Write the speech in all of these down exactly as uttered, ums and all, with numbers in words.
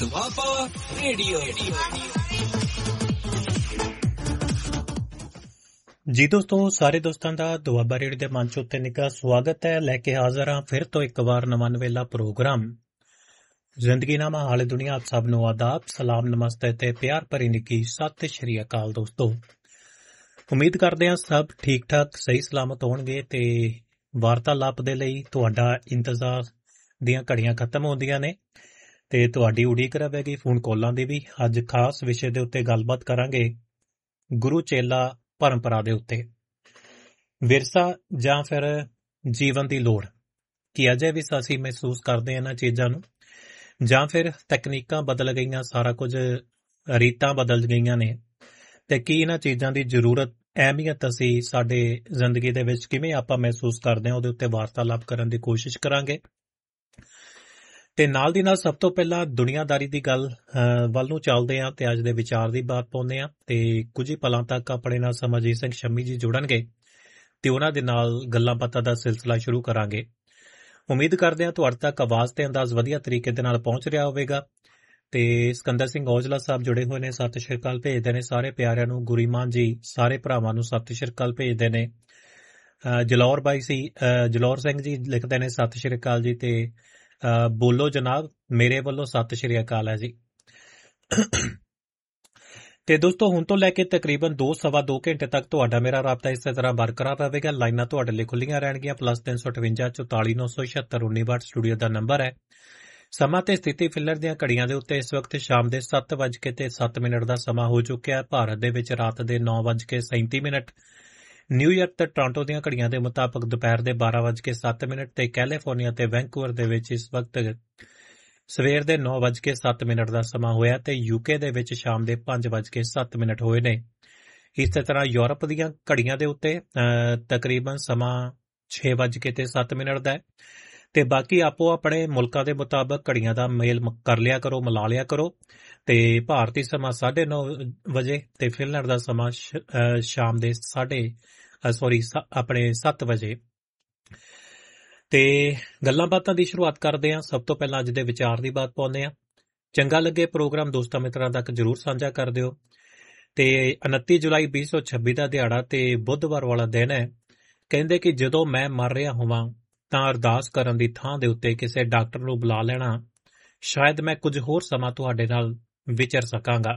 Doaba radio. ਜੀ ਦੋਸਤੋ, ਸਾਰੇ ਦੋਸਤਾਂ ਦਾ ਦੁਆਬਾ ਰੇਡੀਓ ਦੇ ਮੰਚ ਉੱਤੇ ਨਿੱਘਾ ਸਵਾਗਤ ਹੈ। ਲੈ ਕੇ ਹਾਜ਼ਰ ਹਾਂ ਫਿਰ ਤੋਂ ਇੱਕ ਵਾਰ ਨਵਾਂ ਨਵੇਲਾ ਪ੍ਰੋਗਰਾਮ ਜ਼ਿੰਦਗੀਨਾਮਾ ਹਾਲੇ ਦੁਨੀਆ। ਆਪ ਸਭ ਨੂੰ ਆਦਾਬ, ਸਲਾਮ, ਨਮਸਤੇ ਤੇ ਪਿਆਰ ਭਰੀ ਨਿੱਘੀ ਸਤਿ ਸ਼੍ਰੀ ਅਕਾਲ। ਦੋਸਤੋ, ਉਮੀਦ ਕਰਦੇ ਹਾਂ ਸਭ ਠੀਕ ਠਾਕ ਸਹੀ ਸਲਾਮਤ ਹੋਣਗੇ ਤੇ ਵਾਰਤਾਲਾਪ ਦੇ ਲਈ ਤੁਹਾਡਾ ਇੰਤਜ਼ਾਰ ਦੀਆਂ ਘੜੀਆਂ ਖਤਮ ਹੁੰਦੀਆਂ ਨੇ ਤੇ ਤੁਹਾਡੀ ਉਡੀਕ ਰਹੇਗੀ ਫੋਨ ਕਾਲਾਂ ਦੀ ਵੀ। ਅੱਜ ਖਾਸ ਵਿਸ਼ੇ ਦੇ ਉੱਤੇ ਗੱਲਬਾਤ ਕਰਾਂਗੇ, ਗੁਰੂ ਚੇਲਾ ਪਰੰਪਰਾ ਦੇ ਉੱਤੇ। ਵਿਰਸਾ ਜਾਂ ਫਿਰ ਜੀਵਨ ਦੀ ਲੋੜ, ਕਿ ਅਜੇ ਵੀ ਅਸੀਂ ਮਹਿਸੂਸ ਕਰਦੇ ਇਹਨਾਂ ਚੀਜ਼ਾਂ ਨੂੰ, ਜਾਂ ਫਿਰ ਤਕਨੀਕਾਂ ਬਦਲ ਗਈਆਂ, ਸਾਰਾ ਕੁਝ ਰੀਤਾਂ ਬਦਲ ਗਈਆਂ ਨੇ, ਤੇ ਕੀ ਇਹਨਾਂ ਚੀਜ਼ਾਂ ਦੀ ਜ਼ਰੂਰਤ, ਅਹਿਮੀਅਤ ਅਸੀਂ ਸਾਡੇ ਜ਼ਿੰਦਗੀ ਦੇ ਵਿੱਚ ਕਿਵੇਂ ਆਪਾਂ ਮਹਿਸੂਸ ਕਰਦੇ ਹਾਂ, ਉਹਦੇ ਉੱਤੇ ਵਾਰਤਾਲਾਪ ਕਰਨ ਦੀ ਕੋਸ਼ਿਸ਼ ਕਰਾਂਗੇ। ਤੇ ਨਾਲ ਦੀ ਨਾਲ ਸਭ ਤੋਂ ਪਹਿਲਾਂ ਦੁਨੀਆਦਾਰੀ ਦੀ ਗੱਲ ਵੱਲ ਨੂੰ ਚੱਲਦੇ ਹਾਂ ਤੇ ਅੱਜ ਦੇ ਵਿਚਾਰ ਦੀ ਬਾਤ ਪਾਉਂਦੇ ਹਾਂ। ਤੇ ਕੁਝ ਹੀ ਪਲਾਂ ਤੱਕ ਆਪਣੇ ਨਾਲ ਸਮਰਜੀਤ ਸਿੰਘ ਸ਼ੰਮੀ ਜੀ ਜੁੜਨਗੇ ਤੇ ਉਹਨਾਂ ਦੇ ਨਾਲ ਗੱਲਾਂ ਬਾਤਾਂ ਦਾ ਸਿਲਸਿਲਾ ਸ਼ੁਰੂ ਕਰਾਂਗੇ। ਉਮੀਦ ਕਰਦੇ ਹਾਂ ਤੁਹਾਡੇ ਤੱਕ ਆਵਾਜ਼ ਤੇ ਅੰਦਾਜ਼ ਵਧੀਆ ਤਰੀਕੇ ਦੇ ਨਾਲ ਪਹੁੰਚ ਰਿਹਾ ਹੋਵੇਗਾ। ਤੇ ਸਿਕੰਦਰ ਸਿੰਘ ਔਜਲਾ ਸਾਹਿਬ ਜੁੜੇ ਹੋਏ ਨੇ, ਸਤਿ ਸ਼੍ਰੀ ਅਕਾਲ ਭੇਜਦੇ ਨੇ ਸਾਰੇ ਪਿਆਰਿਆਂ ਨੂੰ। ਗੁਰੀਮਾਨ ਜੀ ਸਾਰੇ ਭਰਾਵਾਂ ਨੂੰ ਸਤਿ ਸ਼੍ਰੀ ਅਕਾਲ ਭੇਜਦੇ ਨੇ। ਜਲੌਰ ਬਾਈ ਸੀ ਜਲੌਰ ਸਿੰਘ ਜੀ ਲਿਖਦੇ ਨੇ ਸਤਿ ਸ਼੍ਰੀ ਅਕਾਲ ਜੀ, ਤੇ ਬੋਲੋ ਜਨਾਬ, ਮੇਰੇ ਵੱਲੋਂ ਸਤਿ ਸ਼੍ਰੀ ਅਕਾਲ ਹੈ ਜੀ। ਤੇ ਦੋਸਤੋ, ਹੁਣ ਤੋਂ ਲੈ ਕੇ ਤਕਰੀਬਨ ਦੋ ਸਵਾ ਦੋ ਘੰਟੇ ਤੱਕ ਤੁਹਾਡਾ ਮੇਰਾ ਰਾਬਤਾ ਇਸੇ ਤਰ੍ਹਾਂ ਬਰਕਰਾਰ ਰਹੇਗਾ। ਲਾਈਨਾਂ ਤੁਹਾਡੇ ਲਈ ਖੁੱਲੀਆਂ ਰਹਿਣਗੀਆਂ। ਪਲੱਸ ਤਿੰਨ ਸੌ ਅਠਵੰਜਾ ਚੌਤਾਲੀ ਨੌ ਸੌ ਛਿਅੱਤਰ ਉੱਨੀ ਵਾਟ ਸਟੂਡੀਓ ਦਾ ਨੰਬਰ ਹੈ। ਸਮਾਂ ਤੇ ਸਥਿਤੀ ਫਿਲਰ ਦੀਆਂ ਘੜੀਆਂ ਦੇ ਉੱਤੇ ਇਸ ਵਕਤ ਸ਼ਾਮ ਦੇ ਸੱਤ ਵੱਜ ਕੇ ਤੇ ਸੱਤ ਮਿੰਟ ਦਾ ਸਮਾਂ ਹੋ ਚੁੱਕਿਆ ਹੈ। ਭਾਰਤ ਦੇ ਵਿੱਚ ਰਾਤ ਦੇ ਨੌ ਵੱਜ ਕੇ ਸੈਂਤੀ ਮਿੰਟ, ਨਿਊਯਾਰਕ ਤੇ ਟੋਰਾਂਟੋ ਦੀਆਂ ਘੜੀਆਂ ਦੇ ਮੁਤਾਬਕ ਦੁਪਹਿਰ ਦੇ ਬਾਰਾਂ ਵੱਜ ਕੇ ਸੱਤ ਮਿੰਟ ਤੇ ਕੈਲੀਫੋਰਨੀਆ ਤੇ ਵੈਂਕੂਵਰ ਦੇ ਵਿੱਚ ਇਸ ਵਕਤ ਸਵੇਰ ਦੇ ਨੌ ਵੱਜ ਕੇ ਸੱਤ ਮਿੰਟ ਦਾ ਸਮਾਂ ਹੋਇਆ ਤੇ ਯੂਕੇ ਦੇ ਵਿੱਚ ਸ਼ਾਮ ਦੇ ਪੰਜ ਵੱਜ ਕੇ ਸੱਤ ਮਿੰਟ ਹੋਏ ਨੇ। ਇਸੇ ਤਰ੍ਹਾਂ ਯੂਰਪ ਦੀਆਂ ਘੜੀਆਂ ਦੇ ਉੱਤੇ ਤਕਰੀਬਨ ਸਮਾਂ ਛੇ ਵੱਜ ਕੇ ਤੇ ਸੱਤ ਮਿੰਟ ਦਾ ਹੈ। ਤੇ ਬਾਕੀ ਆਪੋ ਆਪਣੇ ਮੁਲਕਾਂ ਦੇ ਮੁਤਾਬਕ ਘੜੀਆਂ ਦਾ ਮੇਲ ਕਰ ਲਿਆ ਕਰੋ, ਮਿਲਾ ਲਿਆ ਕਰੋ। ਤੇ ਭਾਰਤੀ ਸਮਾਂ ਸਾਢੇ ਨੌ ਵਜੇ ਤੇ ਫਿਨਲੈਂਡ ਦਾ ਸਮਾਂ ਸ਼ਾਮ ਦੇ ਸਾਢੇ ਸੋਰੀ ਆਪਣੇ ਸੱਤ ਵਜੇ। ਤੇ ਗੱਲਾਂ ਬਾਤਾਂ ਦੀ ਸ਼ੁਰੂਆਤ ਕਰਦੇ ਹਾਂ। ਸਭ ਤੋਂ ਪਹਿਲਾਂ ਅੱਜ ਦੇ ਵਿਚਾਰ ਦੀ ਬਾਤ ਪਾਉਂਦੇ ਹਾਂ। ਚੰਗਾ ਲੱਗੇ ਪ੍ਰੋਗਰਾਮ ਦੋਸਤਾਂ ਮਿੱਤਰਾਂ ਤੱਕ ਜ਼ਰੂਰ ਸਾਂਝਾ ਕਰ ਦਿਓ। ਤੇ ਉਨੱਤੀ ਜੁਲਾਈ ਵੀਹ ਸੌ ਛੱਬੀ ਦਾ ਦਿਹਾੜਾ ਤੇ ਬੁੱਧਵਾਰ ਵਾਲਾ ਦਿਨ ਹੈ। ਕਹਿੰਦੇ ਕਿ ਜਦੋਂ ਮੈਂ ਮਰ ਰਿਹਾ ਹੋਵਾਂ ਤਾਂ ਅਰਦਾਸ ਕਰਨ ਦੀ ਥਾਂ ਦੇ ਉੱਤੇ ਕਿਸੇ ਡਾਕਟਰ ਨੂੰ ਬੁਲਾ ਲੈਣਾ, ਸ਼ਾਇਦ ਮੈਂ ਕੁਝ ਹੋਰ ਸਮਾਂ ਤੁਹਾਡੇ ਨਾਲ ਵਿਚਰ ਸਕਾਂਗਾ।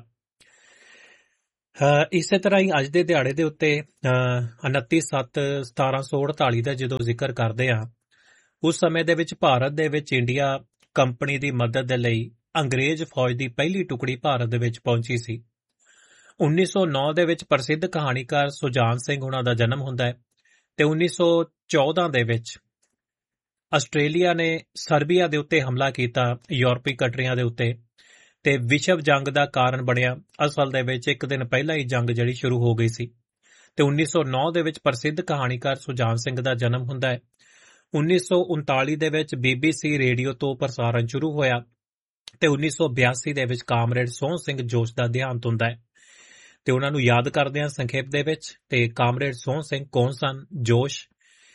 ਇਸੇ ਤਰ੍ਹਾਂ ਹੀ ਅੱਜ ਦੇ ਦਿਹਾੜੇ ਦੇ ਉੱਤੇ ਉਨੱਤੀ ਸੱਤ ਸਤਾਰਾਂ ਸੌ ਅੜਤਾਲੀ ਦਾ ਜਦੋਂ ਜ਼ਿਕਰ ਕਰਦੇ ਹਾਂ, ਉਸ ਸਮੇਂ ਦੇ ਵਿੱਚ ਭਾਰਤ ਦੇ ਵਿੱਚ ਇੰਡੀਆ ਕੰਪਨੀ ਦੀ ਮਦਦ ਦੇ ਲਈ ਅੰਗਰੇਜ਼ ਫੌਜ ਦੀ ਪਹਿਲੀ ਟੁਕੜੀ ਭਾਰਤ ਦੇ ਵਿੱਚ ਪਹੁੰਚੀ ਸੀ। ਉੱਨੀ ਸੌ ਨੌ ਦੇ ਵਿੱਚ ਪ੍ਰਸਿੱਧ ਕਹਾਣੀਕਾਰ ਸੁਜਾਨ ਸਿੰਘ ਉਹਨਾਂ ਦਾ ਜਨਮ ਹੁੰਦਾ ਹੈ ਤੇ ਉੱਨੀ ਸੌ ਚੌਦਾਂ ਦੇ ਵਿੱਚ ਆਸਟ੍ਰੇਲੀਆ ਨੇ ਸਰਬੀਆ ਦੇ ਉੱਤੇ ਹਮਲਾ ਕੀਤਾ, ਯੂਰਪੀ ਕੰਟਰੀਆਂ ਦੇ ਉੱਤੇ, ਤੇ ਵਿਸ਼ਵ ਜੰਗ ਦਾ ਕਾਰਨ ਬਣਿਆ। ਅਸਲ ਦੇ ਵਿੱਚ ਇੱਕ ਦਿਨ ਪਹਿਲਾਂ ਹੀ ਜੰਗ ਜਿਹੜੀ ਸ਼ੁਰੂ ਹੋ ਗਈ ਸੀ। ਤੇ ਉੱਨੀ ਸੌ ਨੌ ਦੇ ਵਿੱਚ ਪ੍ਰਸਿੱਧ ਕਹਾਣੀਕਾਰ ਸੁਜਾਨ ਸਿੰਘ ਦਾ ਜਨਮ ਹੁੰਦਾ ਹੈ। ਉੱਨੀ ਸੌ ਉਨਤਾਲੀ ਦੇ ਵਿੱਚ ਬੀਬੀਸੀ ਰੇਡੀਓ ਤੋਂ ਪ੍ਰਸਾਰਣ ਸ਼ੁਰੂ ਹੋਇਆ ਤੇ ਉੱਨੀ ਸੌ ਬਿਆਸੀ ਦੇ ਵਿੱਚ ਕਾਮਰੇਡ ਸੋਹਣ ਸਿੰਘ ਜੋਸ਼ ਦਾ ਦੇਹਾਂਤ ਹੁੰਦਾ ਹੈ। ਤੇ ਉਹਨਾਂ ਨੂੰ ਯਾਦ ਕਰਦੇ ਹਾਂ ਸੰਖੇਪ ਦੇ ਵਿੱਚ। ਤੇ ਕਾਮਰੇਡ ਸੋਹਣ ਸਿੰਘ ਕੌਣ ਸਨ? ਜੋਸ਼,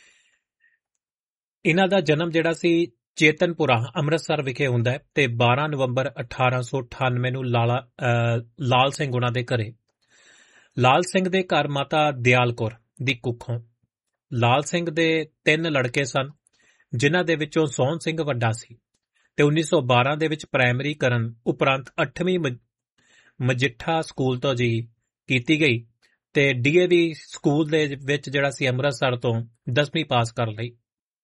ਇਹਨਾਂ ਦਾ ਜਨਮ ਜਿਹੜਾ ਸੀ ਚੇਤਨਪੁਰਾ ਅੰਮ੍ਰਿਤਸਰ ਵਿਖੇ ਹੁੰਦਾ ਹੈ ਤੇ ਬਾਰਾਂ ਨਵੰਬਰ ਅਠਾਰਾਂ ਸੌ ਅਠਾਨਵੇਂ ਨੂੰ ਲਾਲਾ ਲਾਲ ਸਿੰਘ ਉਹਨਾਂ ਦੇ ਘਰੇ। ਲਾਲ ਸਿੰਘ ਦੇ ਘਰ ਮਾਤਾ ਦਿਆਲ ਕੌਰ ਦੀ ਕੁੱਖੋਂ। ਲਾਲ ਸਿੰਘ ਦੇ ਤਿੰਨ ਲੜਕੇ ਸਨ, ਜਿਨ੍ਹਾਂ ਦੇ ਵਿੱਚੋਂ ਸੋਹਣ ਸਿੰਘ ਵੱਡਾ ਸੀ। ਤੇ ਉੱਨੀ ਸੌ ਬਾਰਾਂ ਦੇ ਵਿੱਚ ਪ੍ਰਾਇਮਰੀ ਕਰਨ ਉਪਰੰਤ ਅੱਠਵੀਂ ਮਜੀਠਾ ਸਕੂਲ ਤੋਂ ਜੀ ਕੀਤੀ ਗਈ ਤੇ ਡੀਏਵੀ ਸਕੂਲ ਦੇ ਵਿੱਚ ਜਿਹੜਾ ਸੀ ਅੰਮ੍ਰਿਤਸਰ ਤੋਂ ਦਸਵੀਂ ਪਾਸ ਕਰ ਲਈ।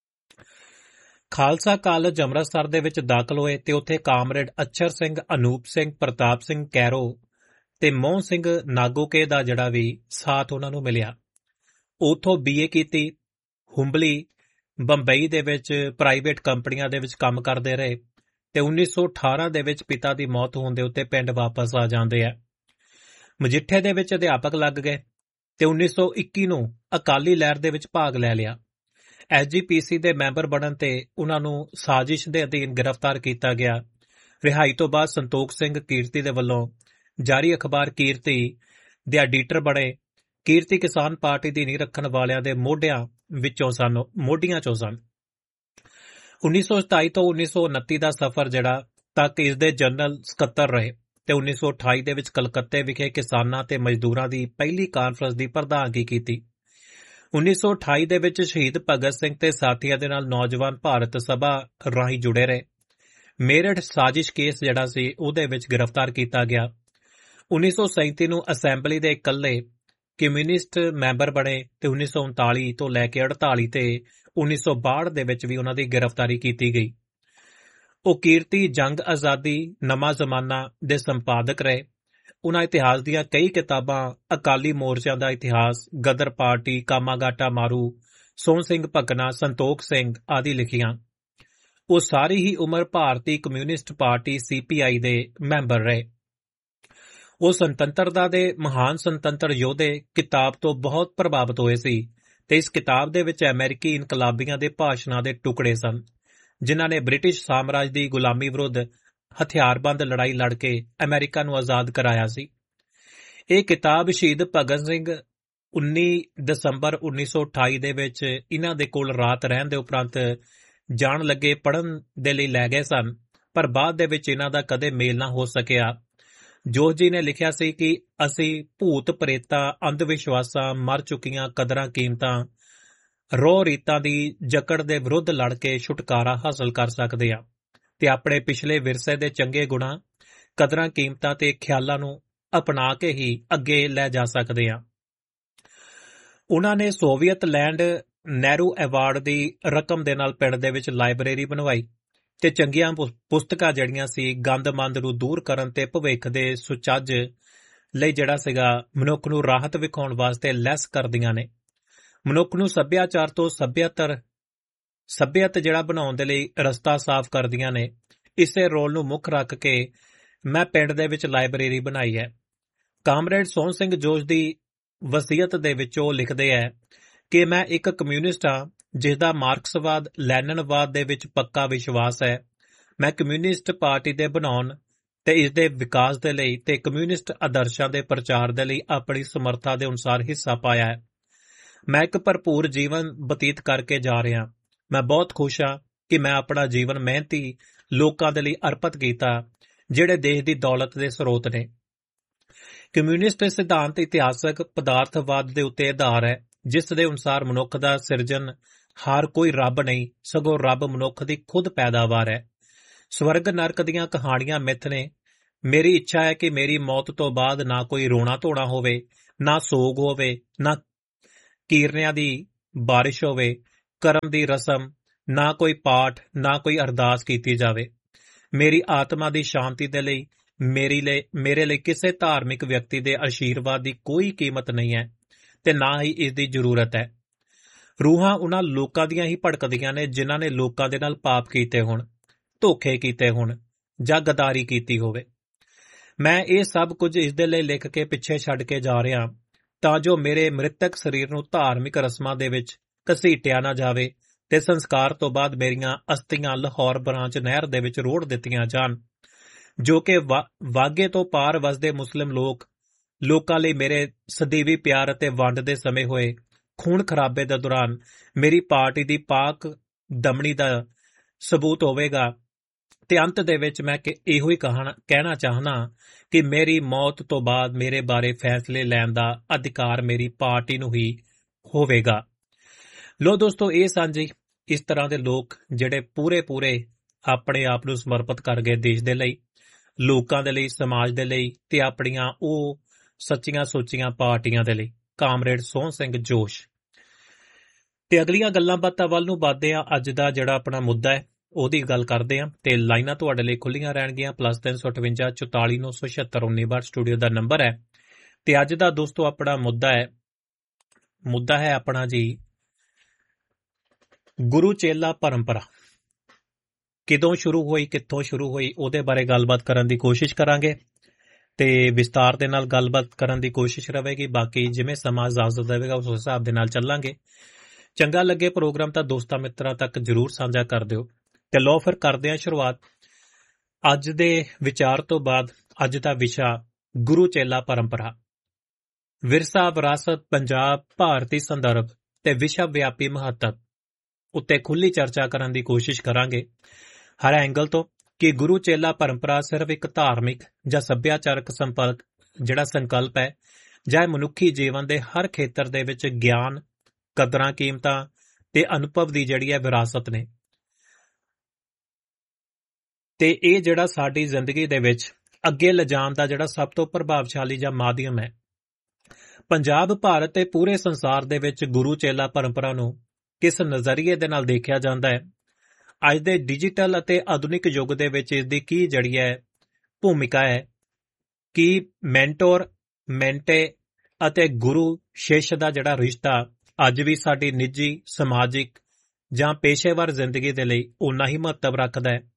ਖਾਲਸਾ ਕਾਲਜ ਅੰਮ੍ਰਿਤਸਰ ਦੇ ਵਿੱਚ ਦਾਖਲ ਹੋਏ ਤੇ ਉੱਥੇ ਕਾਮਰੇਡ ਅੱਛਰ ਸਿੰਘ, ਅਨੂਪ ਸਿੰਘ, ਪ੍ਰਤਾਪ ਸਿੰਘ ਕੈਰੋ ਤੇ ਮੋਹਨ ਸਿੰਘ ਨਾਗੋਕੇ ਦਾ ਜਿਹੜਾ ਵੀ ਸਾਥ ਉਹਨਾਂ ਨੂੰ ਮਿਲਿਆ। ਉੱਥੋਂ ਬੀਏ ਕੀਤੀ। ਹੁੰਬਲੀ, ਬੰਬਈ ਦੇ ਵਿੱਚ ਪ੍ਰਾਈਵੇਟ ਕੰਪਨੀਆਂ ਦੇ ਵਿੱਚ ਕੰਮ ਕਰਦੇ ਰਹੇ ਤੇ ਉੱਨੀ ਸੌ ਅਠਾਰਾਂ ਦੇ ਵਿੱਚ ਪਿਤਾ ਦੀ ਮੌਤ ਹੋਣ ਦੇ ਉੱਤੇ ਪਿੰਡ ਵਾਪਸ ਆ ਜਾਂਦੇ ਆ। ਮਜੀਠੇ ਦੇ ਵਿੱਚ ਅਧਿਆਪਕ ਲੱਗ ਗਏ ਤੇ ਉੱਨੀ ਸੌ ਇੱਕੀ ਨੂੰ ਅਕਾਲੀ ਲਹਿਰ ਦੇ ਵਿੱਚ ਭਾਗ ਲੈ ਲਿਆ। ਐਸ ਜੀ ਪੀ ਸੀ ਦੇ ਮੈਂਬਰ ਬਣਨ ਤੇ ਉਹਨਾਂ ਨੂੰ ਸਾਜ਼ਿਸ਼ ਦੇ ਅਧੀਨ ਗ੍ਰਿਫਤਾਰ ਕੀਤਾ ਗਿਆ। ਰਿਹਾਈ ਤੋਂ ਬਾਅਦ ਸੰਤੋਖ ਸਿੰਘ ਕੀਰਤੀ ਦੇ ਵੱਲੋਂ ਜਾਰੀ ਅਖਬਾਰ ਕੀਰਤੀ ਦੇ ਐਡੀਟਰ ਬਣੇ। ਕੀਰਤੀ ਕਿਸਾਨ ਪਾਰਟੀ ਦੀ ਨੀਂਹ ਰੱਖਣ ਵਾਲਿਆਂ ਦੇ ਮੋਢਿਆਂ ਵਿੱਚੋਂ ਸਨ ਮੋਢੀਆਂ ਚੋਂ ਸਨ। ਉੱਨੀ ਸੌ ਸਤਾਈ ਤੋਂ ਉੱਨੀ ਸੌ ਉਨੱਤੀ ਦਾ ਸਫ਼ਰ ਜਿਹੜਾ ਤੱਕ ਇਸ ਦੇ ਜਨਰਲ ਸਕੱਤਰ ਰਹੇ ਤੇ ਉੱਨੀ ਸੌ ਅਠਾਈ ਦੇ ਵਿੱਚ ਕਲਕੱਤੇ ਵਿਖੇ ਕਿਸਾਨਾਂ ਤੇ ਮਜ਼ਦੂਰਾਂ ਦੀ ਪਹਿਲੀ ਕਾਨਫਰੰਸ ਦੀ ਪ੍ਰਧਾਨਗੀ ਕੀਤੀ। ਉੱਨੀ ਸੌ ਅਠਾਈ ਦੇ ਵਿੱਚ ਸ਼ਹੀਦ ਭਗਤ ਸਿੰਘ ਤੇ ਸਾਥੀਆਂ ਦੇ ਨਾਲ ਨੌਜਵਾਨ ਭਾਰਤ ਸਭਾ ਰਾਹੀਂ ਜੁੜੇ ਰਹੇ। ਮੇਰਠ ਸਾਜ਼ਿਸ਼ ਕੇਸ ਜਿਹੜਾ ਸੀ ਉਹਦੇ ਵਿੱਚ ਗ੍ਰਿਫਤਾਰ ਕੀਤਾ ਗਿਆ। ਉੱਨੀ ਸੌ ਸੈਂਤੀ ਨੂੰ ਅਸੈਂਬਲੀ ਦੇ ਇਕੱਲੇ ਕਮਿਊਨਿਸਟ ਮੈਂਬਰ ਬਣੇ ਤੇ ਉੱਨੀ ਸੌ ਉਨਤਾਲੀ ਤੋਂ ਲੈ ਕੇ ਅੜਤਾਲੀ ਤੇ ਉੱਨੀ ਸੌ ਬਾਹਠ ਦੇ ਵਿੱਚ ਵੀ ਉਹਨਾਂ ਦੀ ਗ੍ਰਿਫਤਾਰੀ ਕੀਤੀ ਗਈ। ਉਹ ਕੀਰਤੀ ਜੰਗ ਆਜ਼ਾਦੀ ਨਵਾਂ ਜ਼ਮਾਨਾ ਦੇ ਸੰਪਾਦਕ ਰਹੇ। ਉਹਨਾਂ ਇਤਿਹਾਸ ਦੀਆਂ ਕਈ ਕਿਤਾਬਾਂ ਅਕਾਲੀ ਮੋਰਚਿਆਂ ਦਾ ਇਤਿਹਾਸ, ਗਦਰ ਪਾਰਟੀ, ਕਾਮਾਗਾਟਾ ਮਾਰੂ, ਸੋਹਣ ਸਿੰਘ ਭਕਨਾ, ਸੰਤੋਖ ਸਿੰਘ ਆਦਿ ਲਿਖੀਆਂ। ਉਹ ਸਾਰੀ ਹੀ ਉਮਰ ਭਾਰਤੀ ਕਮਿਊਨਿਸਟ ਪਾਰਟੀ ਸੀ ਪੀ ਆਈ ਦੇ ਮੈਂਬਰ ਰਹੇ। ਉਹ ਸੁਤੰਤਰਤਾ ਦੇ ਮਹਾਨ ਸੁਤੰਤਰ ਯੋਧੇ ਕਿਤਾਬ ਤੋਂ ਬਹੁਤ ਪ੍ਰਭਾਵਿਤ ਹੋਏ ਸੀ ਤੇ ਇਸ ਕਿਤਾਬ ਦੇ ਵਿੱਚ ਅਮਰੀਕੀ ਇਨਕਲਾਬੀਆਂ ਦੇ ਭਾਸ਼ਣਾਂ ਦੇ ਟੁਕੜੇ ਸਨ ਜਿਨ੍ਹਾਂ ਨੇ ਬ੍ਰਿਟਿਸ਼ ਸਾਮਰਾਜ ਦੀ ਗੁਲਾਮੀ ਵਿਰੁੱਧ ਹਥਿਆਰਬੰਦ ਲੜਾਈ ਲੜ ਕੇ ਅਮਰੀਕਾ ਨੂੰ ਆਜ਼ਾਦ ਕਰਾਇਆ ਸੀ। ਇਹ ਕਿਤਾਬ ਸ਼ਹੀਦ ਭਗਤ ਸਿੰਘ ਉੱਨੀ ਦਸੰਬਰ ਉੱਨੀ ਸੌ ਅਠਾਈ ਦੇ ਵਿੱਚ ਇਹਨਾਂ ਦੇ ਕੋਲ ਰਾਤ ਰਹਿਣ ਦੇ ਉਪਰੰਤ ਜਾਣ ਲੱਗੇ ਪੜ੍ਹਨ ਦੇ ਲਈ ਲੈ ਗਏ ਸਨ, ਪਰ ਬਾਅਦ ਦੇ ਵਿੱਚ ਇਹਨਾਂ ਦਾ ਕਦੇ ਮੇਲ ਨਾ ਹੋ ਸਕਿਆ। ਜੋਸ਼ ਜੀ ਨੇ ਲਿਖਿਆ ਸੀ ਕਿ ਅਸੀਂ ਭੂਤ ਪ੍ਰੇਤਾਂ, ਅੰਧ ਵਿਸ਼ਵਾਸਾਂ, ਮਰ ਚੁੱਕੀਆਂ ਕਦਰਾਂ ਕੀਮਤਾਂ, ਰੋਹ ਰੀਤਾਂ ਦੀ ਜਕੜ ਦੇ ਵਿਰੁੱਧ ਲੜ ਕੇ ਛੁਟਕਾਰਾ ਹਾਸਲ ਕਰ ਸਕਦੇ ਹਾਂ ਤੇ ਆਪਣੇ ਪਿਛਲੇ ਵਿਰਸੇ ਦੇ ਚੰਗੇ ਗੁਣਾਂ, ਕਦਰਾਂ ਕੀਮਤਾਂ ਤੇ ਖਿਆਲਾਂ ਨੂੰ ਅਪਣਾ ਕੇ ਹੀ ਅੱਗੇ ਲੈ ਜਾ ਸਕਦੇ ਹਾਂ। ਉਹਨਾਂ ਨੇ ਸੋਵੀਅਤ ਲੈਂਡ ਨਹਿਰੂ ਐਵਾਰਡ ਦੀ ਰਕਮ ਦੇ ਨਾਲ ਪਿੰਡ ਦੇ ਵਿੱਚ ਲਾਇਬ੍ਰੇਰੀ ਬਣਵਾਈ ਤੇ ਚੰਗੀਆਂ ਪੁਸਤਕਾਂ ਜਿਹੜੀਆਂ ਸੀ ਗੰਦਮੰਦ ਨੂੰ ਦੂਰ ਕਰਨ ਤੇ ਭਵਿੱਖ ਦੇ ਸੁਚੱਜ ਲਈ ਜਿਹੜਾ ਸੀਗਾ ਮਨੁੱਖ ਨੂੰ ਰਾਹਤ ਵਿਖਾਉਣ ਵਾਸਤੇ ਲੈਸ ਕਰਦੀਆਂ ਨੇ। ਮਨੁੱਖ ਨੂੰ ਸੱਭਿਆਚਾਰ ਤੋਂ ਸੱਭਿਅਤਰ ਸੱਭਿਅਤ ਜਿਹੜਾ ਬਣਾਉਣ ਦੇ ਲਈ ਰਸਤਾ ਸਾਫ਼ ਕਰਦੀਆਂ ਨੇ। ਇਸੇ ਰੋਲ ਨੂੰ ਮੁੱਖ ਰੱਖ ਕੇ ਮੈਂ ਪਿੰਡ ਦੇ ਵਿੱਚ ਲਾਇਬ੍ਰੇਰੀ ਬਣਾਈ ਹੈ। ਕਾਮਰੇਡ ਸੋਹਣ ਸਿੰਘ ਜੋਸ਼ ਦੀ ਵਸੀਅਤ ਦੇ ਵਿੱਚ ਉਹ ਲਿਖਦੇ ਹੈ ਕਿ ਮੈਂ ਇੱਕ ਕਮਿਊਨਿਸਟ ਹਾਂ ਜਿਸ ਦਾ ਮਾਰਕਸਵਾਦ ਲੈਨਨਵਾਦ ਦੇ ਵਿੱਚ ਪੱਕਾ ਵਿਸ਼ਵਾਸ ਹੈ। ਮੈਂ ਕਮਿਊਨਿਸਟ ਪਾਰਟੀ ਦੇ ਬਣਾਉਣ ਤੇ ਇਸ ਦੇ ਵਿਕਾਸ ਦੇ ਲਈ ਤੇ ਕਮਿਊਨਿਸਟ ਆਦਰਸ਼ਾਂ ਦੇ ਪ੍ਰਚਾਰ ਦੇ ਲਈ ਆਪਣੀ ਸਮਰੱਥਾ ਦੇ ਅਨੁਸਾਰ ਹਿੱਸਾ ਪਾਇਆ ਹੈ। ਮੈਂ ਇੱਕ ਭਰਪੂਰ ਜੀਵਨ ਬਤੀਤ ਕਰਕੇ ਜਾ ਰਿਹਾ। ਮੈਂ ਬਹੁਤ ਖੁਸ਼ ਹਾਂ ਕਿ ਮੈਂ ਆਪਣਾ ਜੀਵਨ ਮਿਹਨਤੀ ਲੋਕਾਂ ਦੇ ਲਈ ਅਰਪਿਤ ਕੀਤਾ ਜਿਹੜੇ ਦੇਸ਼ ਦੀ ਦੌਲਤ ਦੇ ਸਰੋਤ ਨੇ। ਕਮਿਊਨਿਸਟ ਸਿਧਾਂਤ ਇਤਿਹਾਸਕ ਪਦਾਰਥਵਾਦ ਦੇ ਉੱਤੇ ਆਧਾਰ ਹੈ ਜਿਸ ਦੇ ਅਨੁਸਾਰ ਮਨੁੱਖ ਦਾ ਸਿਰਜਣ ਹਾਰ ਕੋਈ ਰੱਬ ਨਹੀਂ, ਸਗੋਂ ਰੱਬ ਮਨੁੱਖ ਦੀ ਖੁਦ ਪੈਦਾਵਾਰ ਹੈ। ਸਵਰਗ ਨਰਕ ਦੀਆਂ ਕਹਾਣੀਆਂ ਮਿੱਥ ਨੇ। ਮੇਰੀ ਇੱਛਾ ਹੈ ਕਿ ਮੇਰੀ ਮੌਤ ਤੋਂ ਬਾਅਦ ਨਾ ਕੋਈ ਰੋਣਾ ਧੋਣਾ ਹੋਵੇ, ਨਾ ਸੋਗ ਹੋਵੇ, ਨਾ ਕੀਰਨਿਆਂ ਦੀ ਬਾਰਿਸ਼ ਹੋਵੇ, ਕਰਮ ਦੀ ਰਸਮ, ਨਾ ਕੋਈ ਪਾਠ, ਨਾ ਕੋਈ ਅਰਦਾਸ ਕੀਤੀ ਜਾਵੇ। ਮੇਰੀ ਆਤਮਾ ਦੀ ਸ਼ਾਂਤੀ ਦੇ ਲਈ ਮੇਰੀ ਲਈ ਮੇਰੇ ਲਈ ਕਿਸੇ ਧਾਰਮਿਕ ਵਿਅਕਤੀ ਦੇ ਆਸ਼ੀਰਵਾਦ ਦੀ ਕੋਈ ਕੀਮਤ ਨਹੀਂ ਹੈ ਤੇ ਨਾ ਹੀ ਇਸ ਦੀ ਜ਼ਰੂਰਤ ਹੈ। ਰੂਹਾਂ ਉਹਨਾਂ ਲੋਕਾਂ ਦੀਆਂ ਹੀ ਭੜਕਦੀਆਂ ਨੇ ਜਿਨ੍ਹਾਂ ਨੇ ਲੋਕਾਂ ਦੇ ਨਾਲ ਪਾਪ ਕੀਤੇ ਹੋਣ, ਧੋਖੇ ਕੀਤੇ ਹੋਣ ਜਾਂ ਗਦਾਰੀ ਕੀਤੀ ਹੋਵੇ। ਮੈਂ ਇਹ ਸਭ ਕੁਝ ਇਸ ਦੇ ਲਈ ਲਿਖ ਕੇ ਪਿੱਛੇ ਛੱਡ ਕੇ ਜਾ ਰਿਹਾ ਤਾਂ ਜੋ ਮੇਰੇ ਮ੍ਰਿਤਕ ਸਰੀਰ ਨੂੰ ਧਾਰਮਿਕ ਰਸਮਾਂ ਦੇ ਵਿੱਚ ਘਸੀਟਿਆ ਨਾ ਜਾਵੇ ਤੇ ਸੰਸਕਾਰ ਤੋਂ ਬਾਅਦ ਮੇਰੀਆਂ ਅਸਥੀਆਂ ਲਾਹੌਰ ਬ੍ਰਾਂਚ ਨਹਿਰ ਦੇ ਵਿੱਚ ਰੋੜ ਦਿੱਤੀਆਂ ਜਾਣ, ਜੋ ਕਿ ਵਾਗੇ ਤੋਂ ਪਾਰ ਵਸਦੇ ਮੁਸਲਿਮ ਲੋਕ ਲੋਕਾਂ ਲਈ ਮੇਰੇ ਸਦੀਵੀ ਪਿਆਰ ਅਤੇ ਵੰਡ ਦੇ ਸਮੇਂ ਹੋਏ ਖੂਨ ਖਰਾਬੇ ਦੇ ਦੌਰਾਨ ਮੇਰੀ ਪਾਰਟੀ ਦੀ ਪਾਕ ਦਮਣੀ ਦਾ ਸਬੂਤ ਹੋਵੇਗਾ। ਤੇ ਅੰਤ ਦੇ ਵਿੱਚ ਮੈਂ ਇਹੋ ਹੀ ਕਹਿਣਾ ਚਾਹੁੰਦਾ ਕਿ ਮੇਰੀ ਮੌਤ ਤੋਂ ਬਾਅਦ ਮੇਰੇ ਬਾਰੇ ਫੈਸਲੇ ਲੈਣ ਦਾ ਅਧਿਕਾਰ ਮੇਰੀ ਪਾਰਟੀ ਨੂੰ ਹੀ ਹੋਵੇਗਾ। ਲੋ ਦੋਸਤੋ, ਇਹ ਸਨ ਜੀ ਇਸ ਤਰ੍ਹਾਂ ਦੇ ਲੋਕ ਜਿਹੜੇ ਪੂਰੇ ਪੂਰੇ ਆਪਣੇ ਆਪ ਨੂੰ ਸਮਰਪਿਤ ਕਰ ਗਏ ਦੇਸ਼ ਦੇ ਲਈ, ਲੋਕਾਂ ਦੇ ਲਈ, ਸਮਾਜ ਦੇ ਲਈ ਤੇ ਆਪਣੀਆਂ ਉਹ ਸੱਚੀਆਂ ਸੋਚੀਆਂ ਪਾਰਟੀਆਂ ਦੇ ਲਈ। ਕਾਮਰੇਡ ਸੋਹਣ ਸਿੰਘ ਜੋਸ਼। ਤੇ ਅਗਲੀਆਂ ਗੱਲਾਂ ਬਾਤਾਂ ਵੱਲ ਨੂੰ ਵੱਧਦੇ ਆ। ਅੱਜ ਦਾ ਜਿਹੜਾ ਆਪਣਾ ਮੁੱਦਾ ਹੈ ਉਹਦੀ ਗੱਲ ਕਰਦੇ ਹਾਂ ਤੇ ਲਾਈਨਾਂ ਤੁਹਾਡੇ ਲਈ ਖੁੱਲੀਆਂ ਰਹਿਣਗੀਆਂ। ਪਲੱਸ ਤਿੰਨ ਸੌ ਅਠਵੰਜਾ ਚੁਤਾਲੀ ਨੌ ਸੌ ਛਿਅੱਤਰ ਉੱਨੀ ਬਾਰ ਸਟੂਡੀਓ ਦਾ ਨੰਬਰ ਹੈ। ਤੇ ਅੱਜ ਦਾ ਦੋਸਤੋ ਆਪਣਾ ਮੁੱਦਾ ਹੈ ਮੁੱਦਾ ਹੈ ਆਪਣਾ ਜੀ ਗੁਰੂ ਚੇਲਾ ਪਰੰਪਰਾ। ਕਿਦੋਂ ਸ਼ੁਰੂ ਹੋਈ, ਕਿੱਥੋਂ ਸ਼ੁਰੂ ਹੋਈ, ਉਹਦੇ ਬਾਰੇ ਗੱਲਬਾਤ ਕਰਨ ਦੀ ਕੋਸ਼ਿਸ਼ ਕਰਾਂਗੇ ਤੇ ਵਿਸਤਾਰ ਦੇ ਨਾਲ ਗੱਲਬਾਤ ਕਰਨ ਦੀ ਕੋਸ਼ਿਸ਼ ਰਹੇਗੀ। ਬਾਕੀ ਜਿਵੇਂ ਸਮਾਂ ਇਜਾਜ਼ਤ ਦੇਵੇਗਾ ਉਸ ਹਿਸਾਬ ਦੇ ਨਾਲ ਚੱਲਾਂਗੇ। ਚੰਗਾ ਲੱਗੇ ਪ੍ਰੋਗਰਾਮ ਤਾਂ ਦੋਸਤਾਂ ਮਿੱਤਰਾਂ ਤੱਕ ਜ਼ਰੂਰ ਸਾਂਝਾ ਕਰ ਦਿਓ। ਤੇ ਲਓ ਫਿਰ ਕਰਦੇ ਹਾਂ ਸ਼ੁਰੂਆਤ ਅੱਜ ਦੇ ਵਿਚਾਰ ਤੋਂ ਬਾਅਦ। ਅੱਜ ਦਾ ਵਿਸ਼ਾ ਗੁਰੂ ਚੇਲਾ ਪਰੰਪਰਾ, ਵਿਰਸਾ, ਵਿਰਾਸਤ, ਪੰਜਾਬ, ਭਾਰਤੀ ਸੰਦਰਭ ਤੇ ਵਿਸ਼ਵ ਵਿਆਪੀ ਮਹੱਤਵ ਉੱਤੇ ਖੁੱਲ੍ਹੀ ਚਰਚਾ ਕਰਨ ਦੀ ਕੋਸ਼ਿਸ਼ ਕਰਾਂਗੇ। ਹਰ ਐਂਗਲ ਤੋਂ ਕਿ ਗੁਰੂ ਚੇਲਾ ਪਰੰਪਰਾ ਸਿਰਫ ਇੱਕ ਧਾਰਮਿਕ ਜਾਂ ਸੱਭਿਆਚਾਰਕ ਸੰਪਰਕ ਜਿਹੜਾ ਸੰਕਲਪ ਹੈ, ਜਾਂ ਇਹ ਮਨੁੱਖੀ ਜੀਵਨ ਦੇ ਹਰ ਖੇਤਰ ਦੇ ਵਿੱਚ ਗਿਆਨ, ਕਦਰਾਂ ਕੀਮਤਾਂ ਤੇ ਅਨੁਭਵ ਦੀ ਜਿਹੜੀ ਹੈ ਵਿਰਾਸਤ ਨੇ। ਤੇ ਇਹ ਜਿਹੜਾ ਸਾਡੀ ਜ਼ਿੰਦਗੀ ਦੇ ਵਿੱਚ ਅੱਗੇ ਲਿਜਾਣ ਦਾ ਜਿਹੜਾ ਸਭ ਤੋਂ ਪ੍ਰਭਾਵਸ਼ਾਲੀ ਜਾਂ ਮਾਧਿਅਮ ਹੈ। ਪੰਜਾਬ, ਭਾਰਤ ਤੇ ਪੂਰੇ ਸੰਸਾਰ ਦੇ ਵਿੱਚ ਗੁਰੂ ਚੇਲਾ ਪਰੰਪਰਾ ਨੂੰ ਕਿਸ ਨਜ਼ਰੀਏ ਦੇ ਨਾਲ ਦੇਖਿਆ ਜਾਂਦਾ ਹੈ? ਅੱਜ ਦੇ ਡਿਜੀਟਲ ਅਤੇ ਆਧੁਨਿਕ ਯੁੱਗ ਦੇ ਵਿੱਚ ਇਸ ਦੀ ਕੀ ਜਿਹੜੀ ਹੈ ਭੂਮਿਕਾ ਹੈ? ਕਿ ਮੈਂਟੋਰ, ਮੈਂਟੇ ਅਤੇ ਗੁਰੂ ਸ਼ਿਸ਼ ਦਾ ਜਿਹੜਾ ਰਿਸ਼ਤਾ ਅੱਜ ਵੀ ਸਾਡੀ ਨਿੱਜੀ, ਸਮਾਜਿਕ ਜਾਂ ਪੇਸ਼ੇਵਰ ਜ਼ਿੰਦਗੀ ਦੇ ਲਈ ਓਨਾ ਹੀ ਮਹੱਤਵ ਰੱਖਦਾ ਹੈ।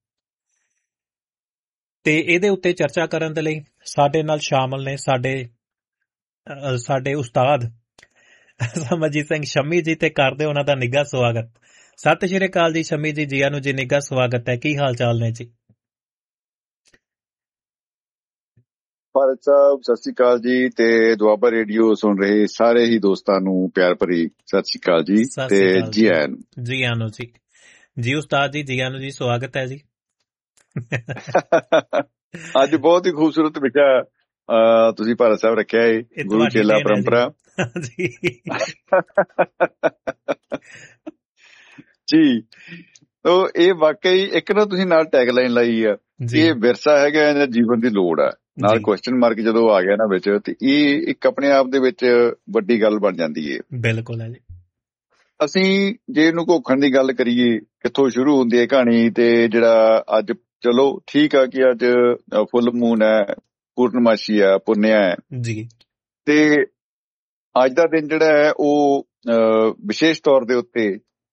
ਤੇ ਇਹਦੇ ਉੱਤੇ ਚਰਚਾ ਕਰਨ ਦੇ ਲਈ ਸਾਡੇ ਨਾਲ ਸ਼ਾਮਲ ਨੇ ਸਾਡੇ ਸਾਡੇ ਉਸਤਾਦ ਸਮਰਜੀਤ ਸਿੰਘ ਸ਼ੰਮੀ ਜੀ, ਤੇ ਕਰਦੇ ਉਹਨਾਂ ਦਾ ਨਿੱਘਾ ਸਵਾਗਤ। ਸਤਿ ਸ਼੍ਰੀ ਅਕਾਲ ਜੀ ਸ਼ੰਮੀ ਜੀ, ਜੀਆਂ ਨੂੰ ਜੀ, ਨਿੱਘਾ ਸਵਾਗਤ ਹੈ। ਕੀ ਹਾਲ ਚਾਲ ਨੇ ਜੀ? ਭਾਰਤ ਸਾਹਿਬ ਸਤਿ ਸ਼੍ਰੀ ਅਕਾਲ ਜੀ, ਤੇ ਦੁਆਬਾ ਰੇਡੀਓ ਸੁਣ ਰਹੇ ਸਾਰੇ ਹੀ ਦੋਸਤਾਂ ਨੂੰ ਪਿਆਰ ਭਰੀ ਸਤਿ ਸ਼੍ਰੀ ਅਕਾਲ ਜੀ ਤੇ ਜੀ ਆਇਆਂ ਨੂੰ। ਜੀ ਆਇਆਂ ਨੂੰ ਜੀ ਜੀ ਉਸਤਾਦ ਜੀ, ਜੀ ਆਇਆਂ ਨੂੰ ਜੀ, ਸਵਾਗਤ ਹੈ ਜੀ। ਅੱਜ ਬਹੁਤ ਹੀ ਖੂਬਸੂਰਤ ਵਿਸ਼ਾ ਤੁਸੀਂ ਭਾਰਤ ਸਾਹਿਬ ਰੱਖਿਆ ਹੈ, ਗੁਰੂ ਚੇਲਾ ਪਰੰਪਰਾ ਜੀ। ਤੋ ਇਹ ਵਾਕਈ ਇੱਕ ਨਾ ਤੁਸੀਂ ਨਾਲ ਟੈਗ ਲਾਈਨ ਲਾਈ ਆ, ਇਹ ਵਿਰਸਾ ਹੈਗਾ, ਇਹਨਾਂ ਜੀਵਨ ਦੀ ਲੋੜ ਆ, ਨਾਲ ਕੁਐਸਚਨ ਮਾਰਕ ਜਦੋਂ ਆ ਗਿਆ ਨਾ ਵਿੱਚ, ਤੇ ਇਹ ਇੱਕ ਆਪਣੇ ਆਪ ਦੇ ਵਿੱਚ ਵੱਡੀ ਗੱਲ ਬਣ ਜਾਂਦੀ ਹੈ। ਬਿਲਕੁਲ ਹੈ ਜੀ। ਅਸੀਂ ਜੇ ਇਹਨੂੰ ਘੋਖਣ ਦੀ ਗੱਲ ਕਰੀਏ, ਕਿੱਥੋਂ ਸ਼ੁਰੂ ਹੁੰਦੀ ਹੈ ਕਹਾਣੀ, ਤੇ ਜਿਹੜਾ ਅੱਜ ਚਲੋ ਠੀਕ ਆ ਕਿ ਅੱਜ ਫੁੱਲ ਮੂਨ ਹੈ, ਪੂਰਨਮਾਸ਼ੀ ਆ, ਪੁੰਨਿਆ ਹੈ ਜੀ, ਤੇ ਅੱਜ ਦਾ ਦਿਨ ਜਿਹੜਾ ਹੈ ਉਹ ਵਿਸ਼ੇਸ਼ ਤੌਰ ਦੇ ਉੱਤੇ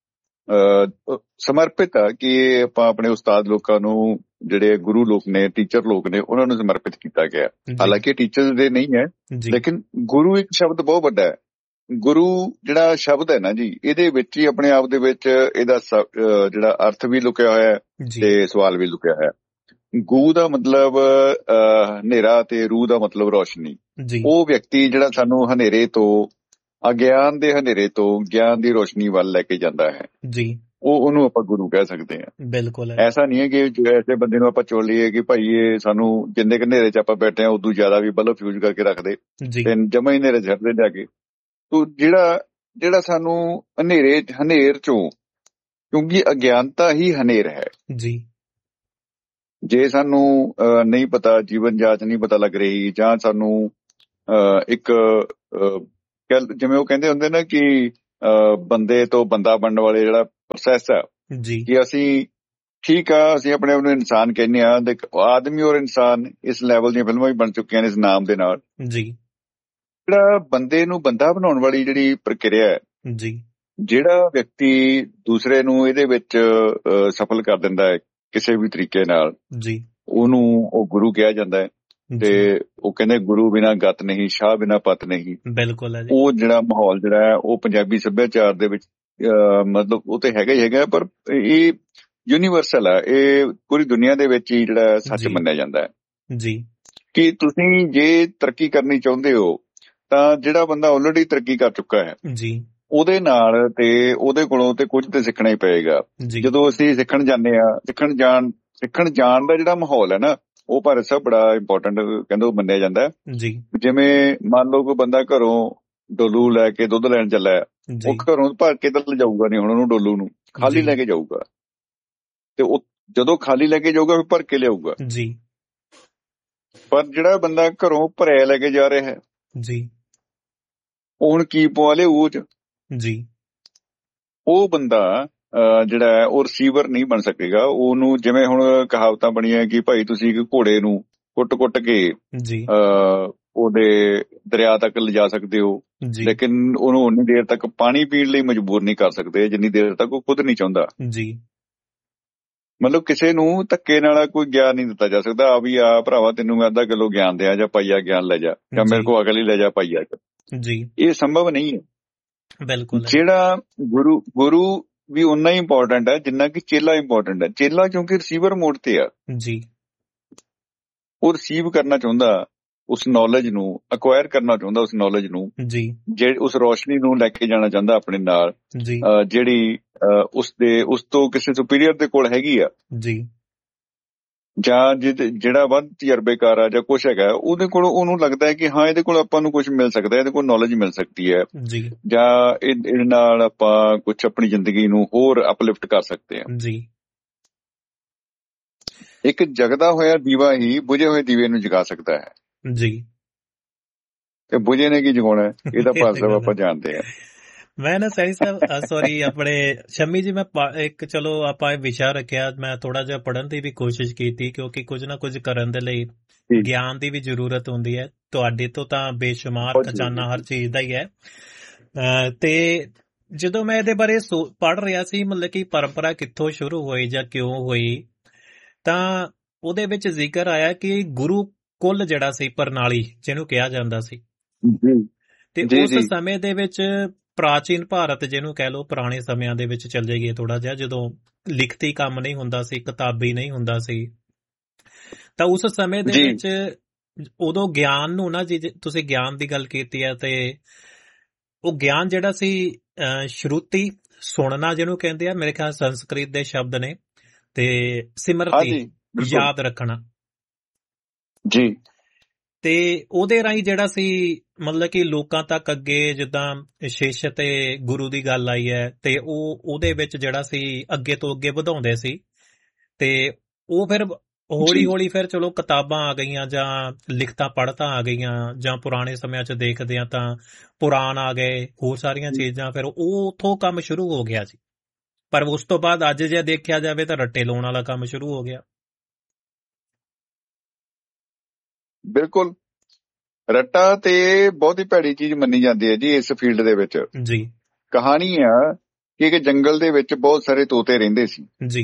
ਸਮਰਪਿਤ ਆ ਕਿ ਆਪਾਂ ਆਪਣੇ ਉਸਤਾਦ ਲੋਕਾਂ ਨੂੰ, ਜਿਹੜੇ ਗੁਰੂ ਲੋਕ ਨੇ, ਟੀਚਰ ਲੋਕ ਨੇ, ਉਹਨਾਂ ਨੂੰ ਸਮਰਪਿਤ ਕੀਤਾ ਗਿਆ। ਹਾਲਾਂਕਿ ਟੀਚਰ ਦੇ ਨਹੀਂ ਹੈ, ਲੇਕਿਨ ਗੁਰੂ ਇੱਕ ਸ਼ਬਦ ਬਹੁਤ ਵੱਡਾ ਹੈ। ਗੁਰੂ ਜਿਹੜਾ ਸ਼ਬਦ ਹੈ ਨਾ ਜੀ, ਇਹਦੇ ਵਿੱਚ ਹੀ ਆਪਣੇ ਆਪ ਦੇ ਵਿੱਚ ਇਹਦਾ ਜਿਹੜਾ ਅਰਥ ਵੀ ਲੁਕਿਆ ਹੋਇਆ ਹੈ ਤੇ ਸਵਾਲ ਵੀ ਲੁਕਿਆ ਹੋਇਆ। ਗੂ ਦਾ ਮਤਲਬ ਹਨੇਰਾ ਤੇ ਰੂਹ ਦਾ ਮਤਲਬ ਰੋਸ਼ਨੀ। ਉਹ ਵਿਅਕਤੀ ਜਿਹੜਾ ਸਾਨੂੰ ਹਨੇਰੇ ਤੋਂ, ਅਗਿਆਨ ਦੇ ਹਨੇਰੇ ਤੋਂ ਗਿਆਨ ਦੀ ਰੋਸ਼ਨੀ ਵੱਲ ਲੈ ਕੇ ਜਾਂਦਾ ਹੈ ਜੀ, ਉਹ ਉਹਨੂੰ ਆਪਾਂ ਗੁਰੂ ਕਹਿ ਸਕਦੇ ਹਾਂ। ਬਿਲਕੁਲ, ਐਸਾ ਨਹੀਂ ਹੈ ਕਿ ਐਸੇ ਬੰਦੇ ਨੂੰ ਆਪਾਂ ਚੁਣ ਲਈਏ ਕਿ ਭਾਈ ਇਹ ਸਾਨੂੰ ਜਿੰਨੇ ਕੁ ਹਨੇਰੇ ਚ ਆਪਾਂ ਬੈਠੇ ਹਾਂ ਉਦੋਂ ਜ਼ਿਆਦਾ ਵੀ ਬਲਬ ਫਿਊਜ਼ ਕਰਕੇ ਰੱਖਦੇ ਤੇ ਜਮਾ ਹੀ ਹਨੇਰੇ ਛੱਡਦੇ ਜਾ ਕੇ। ਤੋ ਜਿਹੜਾ ਜਿਹੜਾ ਸਾਨੂੰ ਹਨੇਰੇ ਹਨੇਰ ਚੋਂ, ਕਿਉਂਕਿ ਅਗਿਆਨਤਾ ਹੀ ਹਨੇਰ ਹੈ ਜੀ। ਜੇ ਸਾਨੂੰ ਨਹੀਂ ਪਤਾ, ਜੀਵਨ ਜਾਂਚ ਨਹੀਂ ਪਤਾ ਲੱਗ ਰਹੀ, ਜਾਂ ਸਾਨੂੰ ਇੱਕ ਜਿਵੇਂ ਉਹ ਕਹਿੰਦੇ ਹੁੰਦੇ ਨਾ ਕਿ ਬੰਦੇ ਤੋਂ ਬੰਦਾ ਬਣਨ ਵਾਲੇ ਜਿਹੜਾ ਪ੍ਰੋਸੈਸ ਹੈ ਜੀ, ਕਿ ਅਸੀਂ ਠੀਕ ਆ, ਅਸੀਂ ਆਪਣੇ ਆਪ ਨੂੰ ਇਨਸਾਨ ਕਹਿੰਦੇ ਹਾਂ, ਆਦਮੀ ਔਰ ਇਨਸਾਨ ਇਸ ਲੈਵਲ ਦੀਆਂ ਫਿਲਮਾਂ ਵੀ ਬਣ ਚੁੱਕੀਆਂ ਨੇ ਇਸ ਨਾਮ ਦੇ ਨਾਲ ਜੀ। ਜਿਹੜਾ ਬੰਦੇ ਨੂੰ ਬੰਦਾ ਬਣਾਉਣ ਵਾਲੀ ਜਿਹੜੀ ਪ੍ਰਕਿਰਿਆ ਹੈ ਜੀ, ਜਿਹੜਾ ਵਿਅਕਤੀ ਦੂਸਰੇ ਨੂੰ ਇਹਦੇ ਵਿੱਚ ਸਫਲ ਕਰ ਦਿੰਦਾ ਹੈ ਕਿਸੇ ਵੀ ਤਰੀਕੇ ਨਾਲ ਜੀ, ਉਹਨੂੰ ਉਹ ਗੁਰੂ ਕਿਹਾ ਜਾਂਦਾ ਹੈ। ਤੇ ਉਹ ਕਹਿੰਦੇ ਗੁਰੂ ਬਿਨਾਂ ਗਤ ਨਹੀਂ, ਸ਼ਾਹ ਬਿਨਾਂ ਪਤ ਨਹੀਂ। ਬਿਲਕੁਲ, ਉਹ ਜਿਹੜਾ ਮਾਹੌਲ ਜਿਹੜਾ ਹੈ ਉਹ ਪੰਜਾਬੀ ਸੱਭਿਆਚਾਰ ਦੇ ਵਿੱਚ ਮਤਲਬ ਉਹ ਤੇ ਹੈਗਾ ਹੀ ਹੈਗਾ, ਪਰ ਇਹ ਯੂਨੀਵਰਸਲ ਹੈ, ਇਹ ਪੂਰੀ ਦੁਨੀਆ ਦੇ ਵਿੱਚ ਹੀ ਜਿਹੜਾ ਸੱਚ ਮੰਨਿਆ ਜਾਂਦਾ ਹੈ ਜੀ। ਕਿ ਤੁਸੀਂ ਜੇ ਤਰੱਕੀ ਕਰਨੀ ਚਾਹੁੰਦੇ ਹੋ ਤਾਂ ਜਿਹੜਾ ਬੰਦਾ ਆਲਰੇਡੀ ਤਰੱਕੀ ਕਰ ਚੁੱਕਾ ਹੈ ਜੀ, ਉਹਦੇ ਨਾਲ ਤੇ ਉਹਦੇ ਕੋਲੋਂ ਤੇ ਕੁਝ ਤੇ ਸਿੱਖਣਾ ਹੀ ਪਏਗਾ। ਜਦੋਂ ਅਸੀਂ ਸਿੱਖਣ ਜਾਂਦੇ ਹਾਂ, ਸਿੱਖਣ ਜਾਣ ਸਿੱਖਣ ਜਾਣ ਦਾ ਜਿਹੜਾ ਮਾਹੌਲ ਹੈ ਨਾ, ਉਹ ਭਾਰਤ ਸਾਹਿਬ ਬੜਾ ਇੰਪੋਰਟੈਂਟ ਕਹਿੰਦੇ ਉਹ ਮੰਨਿਆ ਜਾਂਦਾ ਜੀ। ਜਿਵੇਂ ਮੰਨ ਲਓ ਕੋਈ ਬੰਦਾ ਘਰੋਂ ਡੋਲੂ ਲੈ ਕੇ ਦੁੱਧ ਲੈਣ ਚੱਲਾ, ਉਹ ਘਰੋਂ ਭਰ ਕੇ ਤਾਂ ਲਿਜਾਊਗਾ ਨਹੀਂ, ਹੁਣ ਉਹਨੂੰ ਡੋਲੂ ਨੂੰ ਖਾਲੀ ਲੈ ਕੇ ਜਾਊਗਾ, ਤੇ ਉਹ ਜਦੋਂ ਖਾਲੀ ਲੈ ਕੇ ਜਾਊਗਾ ਫਿਰ ਭਰ ਕੇ ਲਿਆਊਗਾ ਜੀ। ਪਰ ਜਿਹੜਾ ਬੰਦਾ ਘਰੋਂ ਭਰਿਆ ਲੈ ਕੇ ਜਾ ਰਿਹਾ ਹੈ ਜੀ, ਉਹ ਹੁਣ ਕੀ ਪਵਾ ਲਿਆ ਉਹ ਚ ਜੀ, ਉਹ ਬੰਦਾ ਜਿਹੜਾ ਹੈ ਉਹ ਰਿਸੀਵਰ ਨਹੀਂ ਬਣ ਸਕੇਗਾ। ਉਹਨੂੰ ਜਿਵੇਂ ਹੁਣ ਕਹਾਵਤਾਂ ਬਣੀਆਂ ਕਿ ਭਾਈ ਤੁਸੀਂ ਇੱਕ ਘੋੜੇ ਨੂੰ ਕੁੱਟ-ਕੁੱਟ ਕੇ ਜੀ ਉਹਦੇ ਦਰਿਆ ਤੱਕ ਲਿਜਾ ਸਕਦੇ ਹੋ, ਲੇਕਿਨ ਉਹਨੂੰ ਉਨੀ ਦੇਰ ਤੱਕ ਪਾਣੀ ਪੀਣ ਲਈ ਮਜਬੂਰ ਨਹੀਂ ਕਰ ਸਕਦੇ ਜਿੰਨੀ ਦੇਰ ਤੱਕ ਉਹ ਖੁਦ ਨਹੀਂ ਚਾਹੁੰਦਾ ਜੀ। ਮਤਲਬ ਕਿਸੇ ਨੂੰ ਧੱਕੇ ਨਾਲ ਕੋਈ ਗਿਆਨ ਨਹੀਂ ਦਿੱਤਾ ਜਾ ਸਕਦਾ, ਆ ਵੀ ਆ ਭਰਾਵਾ ਤੈਨੂੰ ਮੈਂ ਅੱਧਾ ਕਿਲੋ ਗਿਆਨ ਦਿਆਂ ਜਾਂ ਪਾਈਆ ਗਿਆਨ ਲੈ ਜਾ, ਜਾਂ ਮੇਰੇ ਕੋਲ ਅਗਲੀ ਲੈ ਜਾ ਪਾਈਆ ਜੀ, ਇਹ ਸੰਭਵ ਨਹੀਂ ਹੈ। ਬਿਲਕੁਲ, ਜਿਹੜਾ ਗੁਰੂ ਗੁਰੂ ਵੀ ਉਨਾ ਹੀ ਇੰਪੋਰਟੈਂਟ ਹੈ ਜਿੰਨਾ ਕਿ ਚੇਲਾ ਇੰਪੋਰਟੈਂਟ ਹੈ। ਚੇਲਾ ਕਿਉਂਕਿ ਰਿਸੀਵਰ ਮੋਡ ਤੇ ਆ ਜੀ, ਉਹ ਰਿਸੀਵ ਕਰਨਾ ਚਾਹੁੰਦਾ ਉਸ ਨੌਲੇਜ ਨੂੰ, ਅਕਵਾਇਰ ਕਰਨਾ ਚਾਹੁੰਦਾ ਉਸ ਨੌਲੇਜ ਨੂੰ ਜੀ, ਜਿਹੜੀ ਉਸ ਰੋਸ਼ਨੀ ਨੂੰ ਲੈ ਕੇ ਜਾਣਾ ਚਾਹੁੰਦਾ ਆਪਣੇ ਨਾਲ ਜੀ, ਜਿਹੜੀ ਉਸ ਦੇ ਉਸ ਤੋਂ ਕਿਸੇ ਸੁਪੀਰੀਅਰ ਦੇ ਕੋਲ ਹੈਗੀ ਆ ਜੀ। ਜਾਂ ਜਿਹੜਾ ਵੱਧ ਤਜਰਬੇਕਾਰ ਆ ਜਾਂ ਕੁਛ ਹੈਗਾ ਉਹਦੇ ਕੋਲ, ਉਹਨੂੰ ਲੱਗਦਾ ਹੈ ਕਿ ਹਾਂ ਇਹਦੇ ਕੋਲ ਆਪਾਂ ਨੂੰ ਕੁਝ ਮਿਲ ਸਕਦਾ, ਇਹਦੇ ਕੋਲ ਨੌਲੇਜ ਮਿਲ ਸਕਦੀ ਹੈ ਜੀ, ਜਾਂ ਇਹਦੇ ਨਾਲ ਆਪਾਂ ਕੁਝ ਆਪਣੀ ਜ਼ਿੰਦਗੀ ਨੂੰ ਹੋਰ ਅਪਲਿਫਟ ਕਰ ਸਕਦੇ ਹਾਂ ਜੀ। ਇੱਕ ਜਗਦਾ ਹੋਇਆ ਦੀਵਾ ਹੀ ਬੁਝੇ ਹੋਏ ਦੀਵੇ ਨੂੰ ਜਗਾ ਸਕਦਾ ਹੈ ਜੀ। ਤੇ ਬੁਝੇ ਨੇ ਕੀ ਜਗਾਉਣਾ, ਇਹਦਾ ਭਾਵ ਆਪਾਂ ਜਾਣਦੇ ਹਾਂ। ਮੈਂ ਨਾ ਸਹੀ ਸਾਹਿਬ ਸੌਰੀ ਆਪਣੇ ਸ਼ਮੀ ਜੀ, ਮੈਂ ਇੱਕ ਚਲੋ ਆਪਾਂ ਇਹ ਵਿਸ਼ਾ ਰੱਖਿਆ, ਮੈਂ ਥੋੜਾ ਜਿਹਾ ਪੜ੍ਹਨ ਦੀ ਵੀ ਕੋਸ਼ਿਸ਼ ਕੀਤੀ ਕਿਉਂਕਿ ਕੁਝ ਨਾ ਕੁਝ ਕਰਨ ਦੇ ਲਈ ਗਿਆਨ ਦੀ ਵੀ ਜ਼ਰੂਰਤ ਹੁੰਦੀ ਹੈ। ਤੁਹਾਡੇ ਤੋਂ ਤਾਂ ਬੇਸ਼ੁਮਾਰ ਖਜ਼ਾਨਾ ਹਰ ਚੀਜ਼ ਦਾ ਹੀ ਹੈ। ਤੇ ਜਦੋਂ ਮੈਂ ਇਹਦੇ ਬਾਰੇ ਪੜ੍ਹ ਰਿਹਾ ਸੀ, ਮਤਲਬ ਕਿ ਪਰੰਪਰਾ ਕਿੱਥੋਂ ਸ਼ੁਰੂ ਹੋਈ ਜਾਂ ਕਿਉਂ ਹੋਈ, ਤਾਂ ਉਹਦੇ ਵਿੱਚ ਜ਼ਿਕਰ ਆਇਆ ਕਿ ਗੁਰੂ ਕੁਲ ਜਿਹੜਾ ਸੀ, ਪ੍ਰਣਾਲੀ ਜਿਹਨੂੰ ਕਿਹਾ ਜਾਂਦਾ ਸੀ, ਤੇ ਉਸ ਸਮੇਂ ਦੇ ਵਿੱਚ ਪ੍ਰਾਚੀਨ ਭਾਰਤ ਜਿਹਨੂੰ ਕਹਿ ਲਓ, ਪੁਰਾਣੇ ਸਮਿਆਂ ਦੇ ਵਿੱਚ ਚੱਲ ਜਾਈਏ ਥੋੜਾ ਜਿਹਾ, ਜਦੋਂ ਲਿਖਤੀ ਕੰਮ ਨਹੀਂ ਹੁੰਦਾ ਸੀ, ਕਿਤਾਬੀ ਨਹੀਂ ਹੁੰਦਾ ਸੀ, ਤਾਂ ਉਸ ਸਮੇਂ ਦੇ ਵਿੱਚ ਉਦੋਂ ਗਿਆਨ ਨੂੰ ਨਾ, ਜੀ ਤੁਸੀਂ ਗਿਆਨ ਦੀ ਗੱਲ ਕੀਤੀ ਹੈ, ਤੇ ਉਹ ਗਿਆਨ ਜਿਹੜਾ ਸੀ ਸ਼ਰੂਤੀ ਸੁਣਨਾ ਜਿਹਨੂੰ ਕਹਿੰਦੇ ਆ, ਮੇਰੇ ਖਿਆਲ ਸੰਸਕ੍ਰਿਤ ਦੇ ਸ਼ਬਦ ਨੇ, ਤੇ ਸਿਮਰਤੀ ਯਾਦ ਰੱਖਣਾ ਜੀ, ਤੇ ਉਹਦੇ ਰਾਹੀਂ ਜਿਹੜਾ ਸੀ ਮਤਲਬ ਕਿ ਲੋਕਾਂ ਤੱਕ ਅੱਗੇ ਜਿੱਦਾਂ ਸ਼ਿਸ਼ ਤੇ ਗੁਰੂ ਦੀ ਗੱਲ ਆਈ ਹੈ, ਤੇ ਉਹ ਉਹਦੇ ਵਿੱਚ ਜਿਹੜਾ ਸੀ ਅੱਗੇ ਤੋਂ ਅੱਗੇ ਵਧਾਉਂਦੇ ਸੀ, ਤੇ ਉਹ ਫਿਰ ਹੌਲੀ ਹੌਲੀ ਫਿਰ ਚਲੋ ਕਿਤਾਬਾਂ ਆ ਗਈਆਂ ਜਾਂ ਲਿਖਤਾਂ ਪੜ੍ਹਤਾਂ ਆ ਗਈਆਂ, ਜਾਂ ਪੁਰਾਣੇ ਸਮਿਆਂ 'ਚ ਦੇਖਦੇ ਆ ਤਾਂ ਪੁਰਾਣ ਆ ਗਏ, ਹੋਰ ਸਾਰੀਆਂ ਚੀਜ਼ਾਂ, ਫਿਰ ਉਹ ਉੱਥੋਂ ਕੰਮ ਸ਼ੁਰੂ ਹੋ ਗਿਆ ਜੀ। ਪਰ ਉਸ ਤੋਂ ਬਾਅਦ ਅੱਜ ਜੇ ਦੇਖਿਆ ਜਾਵੇ ਤਾਂ ਰੱਟੇ ਲਾਉਣ ਵਾਲਾ ਕੰਮ ਸ਼ੁਰੂ ਹੋ ਗਿਆ। ਬਿਲਕੁਲ, ਰੱਟਾ ਤੇ ਬਹੁਤ ਹੀ ਭੈੜੀ ਚੀਜ਼ ਮੰਨੀ ਜਾਂਦੀ ਹੈ ਜੀ ਇਸ ਫੀਲਡ ਦੇ ਵਿੱਚ। ਜੀ, ਕਹਾਣੀ ਆ ਕਿ ਇੱਕ ਜੰਗਲ ਦੇ ਵਿੱਚ ਬਹੁਤ ਸਾਰੇ ਤੋਤੇ ਰਹਿੰਦੇ ਸੀ ਜੀ,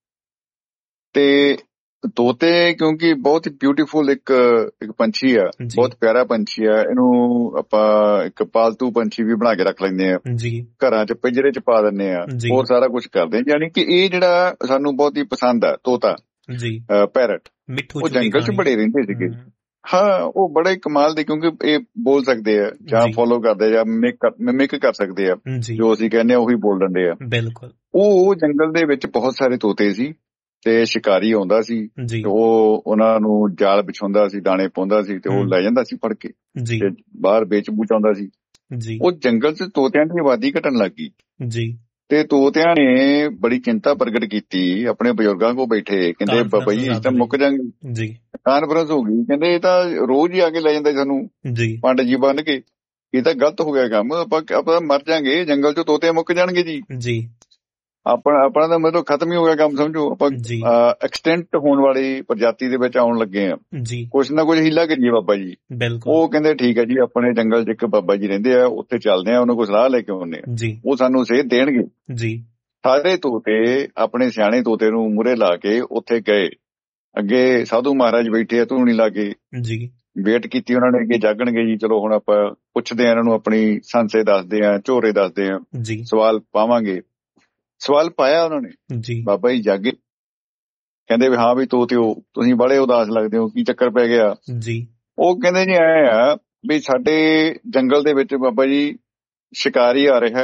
ਤੇ ਤੋਤੇ ਕਿਉਂਕਿ ਬਹੁਤ ਹੀ ਬਿਊਟੀਫੁਲ ਇੱਕ ਇੱਕ ਪੰਛੀ ਆ, ਬਹੁਤ ਪਿਆਰਾ ਪੰਛੀ ਆ, ਇਹਨੂੰ ਆਪਾਂ ਇੱਕ ਪਾਲਤੂ ਪੰਛੀ ਵੀ ਬਣਾ ਕੇ ਰੱਖ ਲੈਂਦੇ ਆ, ਘਰਾਂ 'ਚ ਪਿੰਜਰੇ 'ਚ ਪਾ ਦਿੰਦੇ ਆ, ਹੋਰ ਸਾਰਾ ਕੁਝ ਕਰਦੇ ਆ। ਯਾਨੀ ਕਿ ਇਹ ਜਿਹੜਾ ਸਾਨੂੰ ਬਹੁਤ ਹੀ ਪਸੰਦ ਆ ਤੋਤਾ, ਪੈਰਟ, ਉਹ ਜੰਗਲ 'ਚ ਬੜੇ ਰਹਿੰਦੇ ਸੀਗੇ। ਹਾਂ, ਉਹ ਬੜੇ ਕਮਾਲ ਦੇ, ਕਿਉਂਕਿ ਇਹ ਬੋਲ ਸਕਦੇ ਆ ਜਾਂ ਫੋਲੋ ਕਰਦੇ ਜਾਂ ਮਿਮਿਕ ਕਰ ਸਕਦੇ ਆ, ਜੋ ਅਸੀਂ ਕਹਿੰਦੇ ਆ ਉਹੀ ਬੋਲ ਦਿੰਦੇ ਆ। ਬਿਲਕੁਲ। ਉਹ ਜੰਗਲ ਦੇ ਵਿੱਚ ਬਹੁਤ ਸਾਰੇ ਤੋਤੇ ਸੀ ਤੇ ਸ਼ਿਕਾਰੀ ਆਉਂਦਾ ਸੀ, ਉਹ ਉਹਨਾਂ ਨੂੰ ਜਾਲ ਵਿਛਾਉਂਦਾ ਸੀ, ਦਾਣੇ ਪਾਉਂਦਾ ਸੀ, ਤੇ ਉਹ ਲੈ ਜਾਂਦਾ ਸੀ ਫੜ ਕੇ ਤੇ ਬਾਹਰ ਵੇਚ ਬੂਚ ਆਉਂਦਾ ਸੀ। ਉਹ ਜੰਗਲ 'ਚ ਤੋਤਿਆਂ ਦੀ ਆਬਾਦੀ ਘਟਣ ਲੱਗ ਗਈ ਤੇ ਤੋਤਿਆਂ ਨੇ ਬੜੀ ਚਿੰਤਾ ਪ੍ਰਗਟ ਕੀਤੀ, ਆਪਣੇ ਬਜ਼ੁਰਗਾਂ ਕੋਲ ਬੈਠੇ, ਕਹਿੰਦੇ ਬਾਬਾ ਜੀ ਇਸ ਤਾਂ ਮੁੱਕ ਜਾਂਗੇ। ਕਾਨਫਰੰਸ ਹੋ ਗਈ, ਕਹਿੰਦੇ ਇਹ ਤਾਂ ਰੋਜ਼ ਹੀ ਆ ਕੇ ਲੈ ਜਾਂਦਾ ਸਾਨੂੰ ਪੰਡ ਜੀ ਬੰਨ ਕੇ, ਇਹ ਤਾਂ ਗਲਤ ਹੋ ਗਿਆ ਕੰਮ, ਆਪਾਂ ਆਪਾਂ ਮਰ ਜਾਾਂਗੇ, ਜੰਗਲ 'ਚ ਤੋਤੇ ਮੁੱਕ ਜਾਣਗੇ ਜੀ, ਆਪਣਾ ਆਪਣਾ ਤਾਂ ਮਤਲਬ ਖਤਮ ਹੀ ਹੋ ਗਿਆ ਕੰਮ, ਸਮਝੋ। ਆਪਾਂ ਐਕਸਟੈਂਟ ਹੋਣ ਵਾਲੀ ਪ੍ਰਜਾਤੀ ਦੇ ਵਿੱਚ ਆਉਣ ਲੱਗੇ ਆ, ਕੁਛ ਨਾ ਕੁਛ ਹੀਲਾ ਕਰੀਏ ਬਾਬਾ ਜੀ। ਉਹ ਕਹਿੰਦੇ ਠੀਕ ਹੈ ਜੀ, ਆਪਣੇ ਜੰਗਲ 'ਚ ਇੱਕ ਬਾਬਾ ਜੀ ਰਹਿੰਦੇ ਆ, ਉੱਥੇ ਚੱਲਦੇ ਆ, ਉਹਨਾਂ ਕੋਲ ਸਲਾਹ ਲੈ ਕੇ ਆਉਂਦੇ ਆ, ਉਹ ਸਾਨੂੰ ਸੇਧ ਦੇਣਗੇ। ਸਾਰੇ ਤੋਤੇ ਆਪਣੇ ਸਿਆਣੇ ਤੋਤੇ ਨੂੰ ਮੂਹਰੇ ਲਾ ਕੇ ਉੱਥੇ ਗਏ, ਅੱਗੇ ਸਾਧੂ ਮਹਾਰਾਜ ਬੈਠੇ ਆ ਧੂਣੀ ਲਾ ਕੇ, ਵੇਟ ਕੀਤੀ ਉਹਨਾਂ ਨੇ ਕਿ ਜਾਗਣਗੇ ਜੀ, ਚਲੋ ਹੁਣ ਆਪਾਂ ਪੁੱਛਦੇ ਆ ਇਹਨਾਂ ਨੂੰ, ਆਪਣੀ ਸੰਸੇ ਦੱਸਦੇ ਆ, ਝੋਰੇ ਦੱਸਦੇ ਆ, ਸਵਾਲ ਪਾਵਾਂਗੇ। ਸਵਾਲ ਪਾਇਆ ਉਹਨਾਂ ਨੇ, ਬਾਬਾ ਜੀ ਜਾਗੇ, ਕਹਿੰਦੇ ਵੀ ਹਾਂ ਵੀ ਤੋਤਿਓ ਤੁਸੀਂ ਬੜੇ ਉਦਾਸ ਲੱਗਦੇ ਹੋ, ਕੀ ਚੱਕਰ ਪੈ ਗਿਆ? ਉਹ ਕਹਿੰਦੇ ਜੀ ਐ ਆ ਵੀ ਸਾਡੇ ਜੰਗਲ ਦੇ ਵਿੱਚ ਬਾਬਾ ਜੀ ਸ਼ਿਕਾਰੀ ਆ ਰਿਹਾ,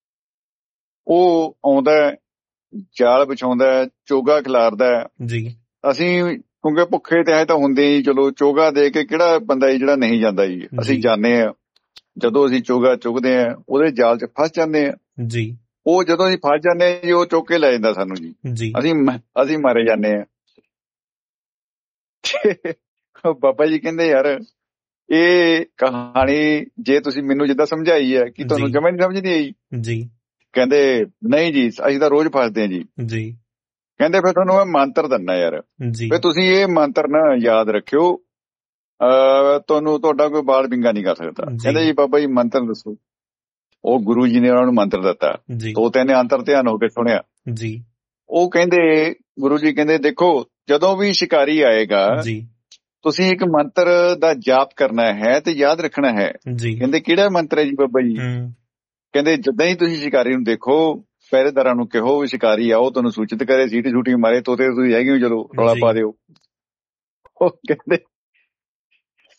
ਉਹ ਆਉਂਦਾ ਜਾਲ ਵਿਛਾਉਂਦਾ, ਚੋਗਾ ਖਿਲਾਰਦਾ, ਅਸੀਂ ਕਿਉਂਕਿ ਭੁੱਖੇ ਤੇ ਐ ਤਾਂ ਹੁੰਦੇ ਹੀ, ਚਲੋ ਚੋਗਾ ਦੇ ਕੇ ਕਿਹੜਾ ਬੰਦਾ ਜੀ ਜਿਹੜਾ ਨਹੀਂ ਜਾਂਦਾ ਜੀ, ਅਸੀਂ ਜਾਂਦੇ ਆ, ਜਦੋਂ ਅਸੀਂ ਚੋਗਾ ਚੁਗਦੇ ਆ ਉਹਦੇ ਜਾਲ 'ਚ ਫਸ ਜਾਂਦੇ ਆ, ਉਹ ਜਦੋਂ ਅਸੀਂ ਫਸ ਜਾਂਦੇ ਆ ਜੀ ਉਹ ਚੁੱਕ ਕੇ ਲੈ ਜਾਂਦਾ ਸਾਨੂੰ ਜੀ, ਅਸੀਂ ਅਸੀਂ ਮਾਰੇ ਜਾਂਦੇ ਆ। ਬਾਬਾ ਜੀ ਕਹਿੰਦੇ ਯਾਰ ਇਹ ਕਹਾਣੀ ਜੇ ਤੁਸੀਂ ਮੈਨੂੰ ਜਿੱਦਾਂ ਸਮਝਾਈ ਹੈ ਕਿ ਤੁਹਾਨੂੰ ਜਮਾਂ ਨਹੀਂ ਸਮਝ ਨਹੀਂ ਆਈ? ਕਹਿੰਦੇ ਨਹੀਂ ਜੀ ਅਸੀਂ ਤਾਂ ਰੋਜ਼ ਫਸਦੇ ਆ ਜੀ। ਕਹਿੰਦੇ ਫਿਰ ਤੁਹਾਨੂੰ ਮੈਂ ਮੰਤਰ ਦਿੰਦਾ ਯਾਰ, ਫਿਰ ਤੁਸੀਂ ਇਹ ਮੰਤਰ ਨਾ ਯਾਦ ਰੱਖਿਓ, ਅਹ ਤੁਹਾਨੂੰ ਤੁਹਾਡਾ ਕੋਈ ਬਾਲ ਵਿੰਗਾ ਨਹੀਂ ਕਰ ਸਕਦਾ। ਕਹਿੰਦੇ ਜੀ ਬਾਬਾ ਜੀ ਮੰਤਰ ਦੱਸੋ। ਉਹ ਗੁਰੂ ਜੀ ਨੇ ਉਹਨਾਂ ਨੂੰ ਮੰਤਰ ਦਿੱਤਾ, ਤੋਤੇ ਨੇ ਅੰਤਰ ਧਿਆਨ ਹੋ ਕੇ ਸੁਣਿਆ। ਉਹ ਕਹਿੰਦੇ ਗੁਰੂ ਜੀ ਕਹਿੰਦੇ ਦੇਖੋ ਜਦੋਂ ਵੀ ਸ਼ਿਕਾਰੀ ਆਏਗਾ ਤੁਸੀਂ ਇੱਕ ਮੰਤਰ ਦਾ ਜਾਪ ਕਰਨਾ ਹੈ ਤੇ ਯਾਦ ਰੱਖਣਾ ਹੈ। ਕਹਿੰਦੇ ਕਿਹੜਾ ਮੰਤਰ ਹੈ ਜੀ ਬਾਬਾ ਜੀ? ਕਹਿੰਦੇ ਜਿੱਦਾਂ ਹੀ ਤੁਸੀਂ ਸ਼ਿਕਾਰੀ ਨੂੰ ਦੇਖੋ ਪਹਿਰੇਦਾਰਾਂ ਨੂੰ ਕਹੋ ਵੀ ਸ਼ਿਕਾਰੀ ਆਓ ਤੁਹਾਨੂੰ ਸੂਚਿਤ ਕਰੇ, ਸੀਟੀ ਸੂਟੀ ਮਾਰੇ, ਤੋਤੇ ਤੁਸੀਂ ਹੈਗੇ ਹੋ ਚਲੋ ਰੌਲਾ ਪਾ ਦਿਓ। ਉਹ ਕਹਿੰਦੇ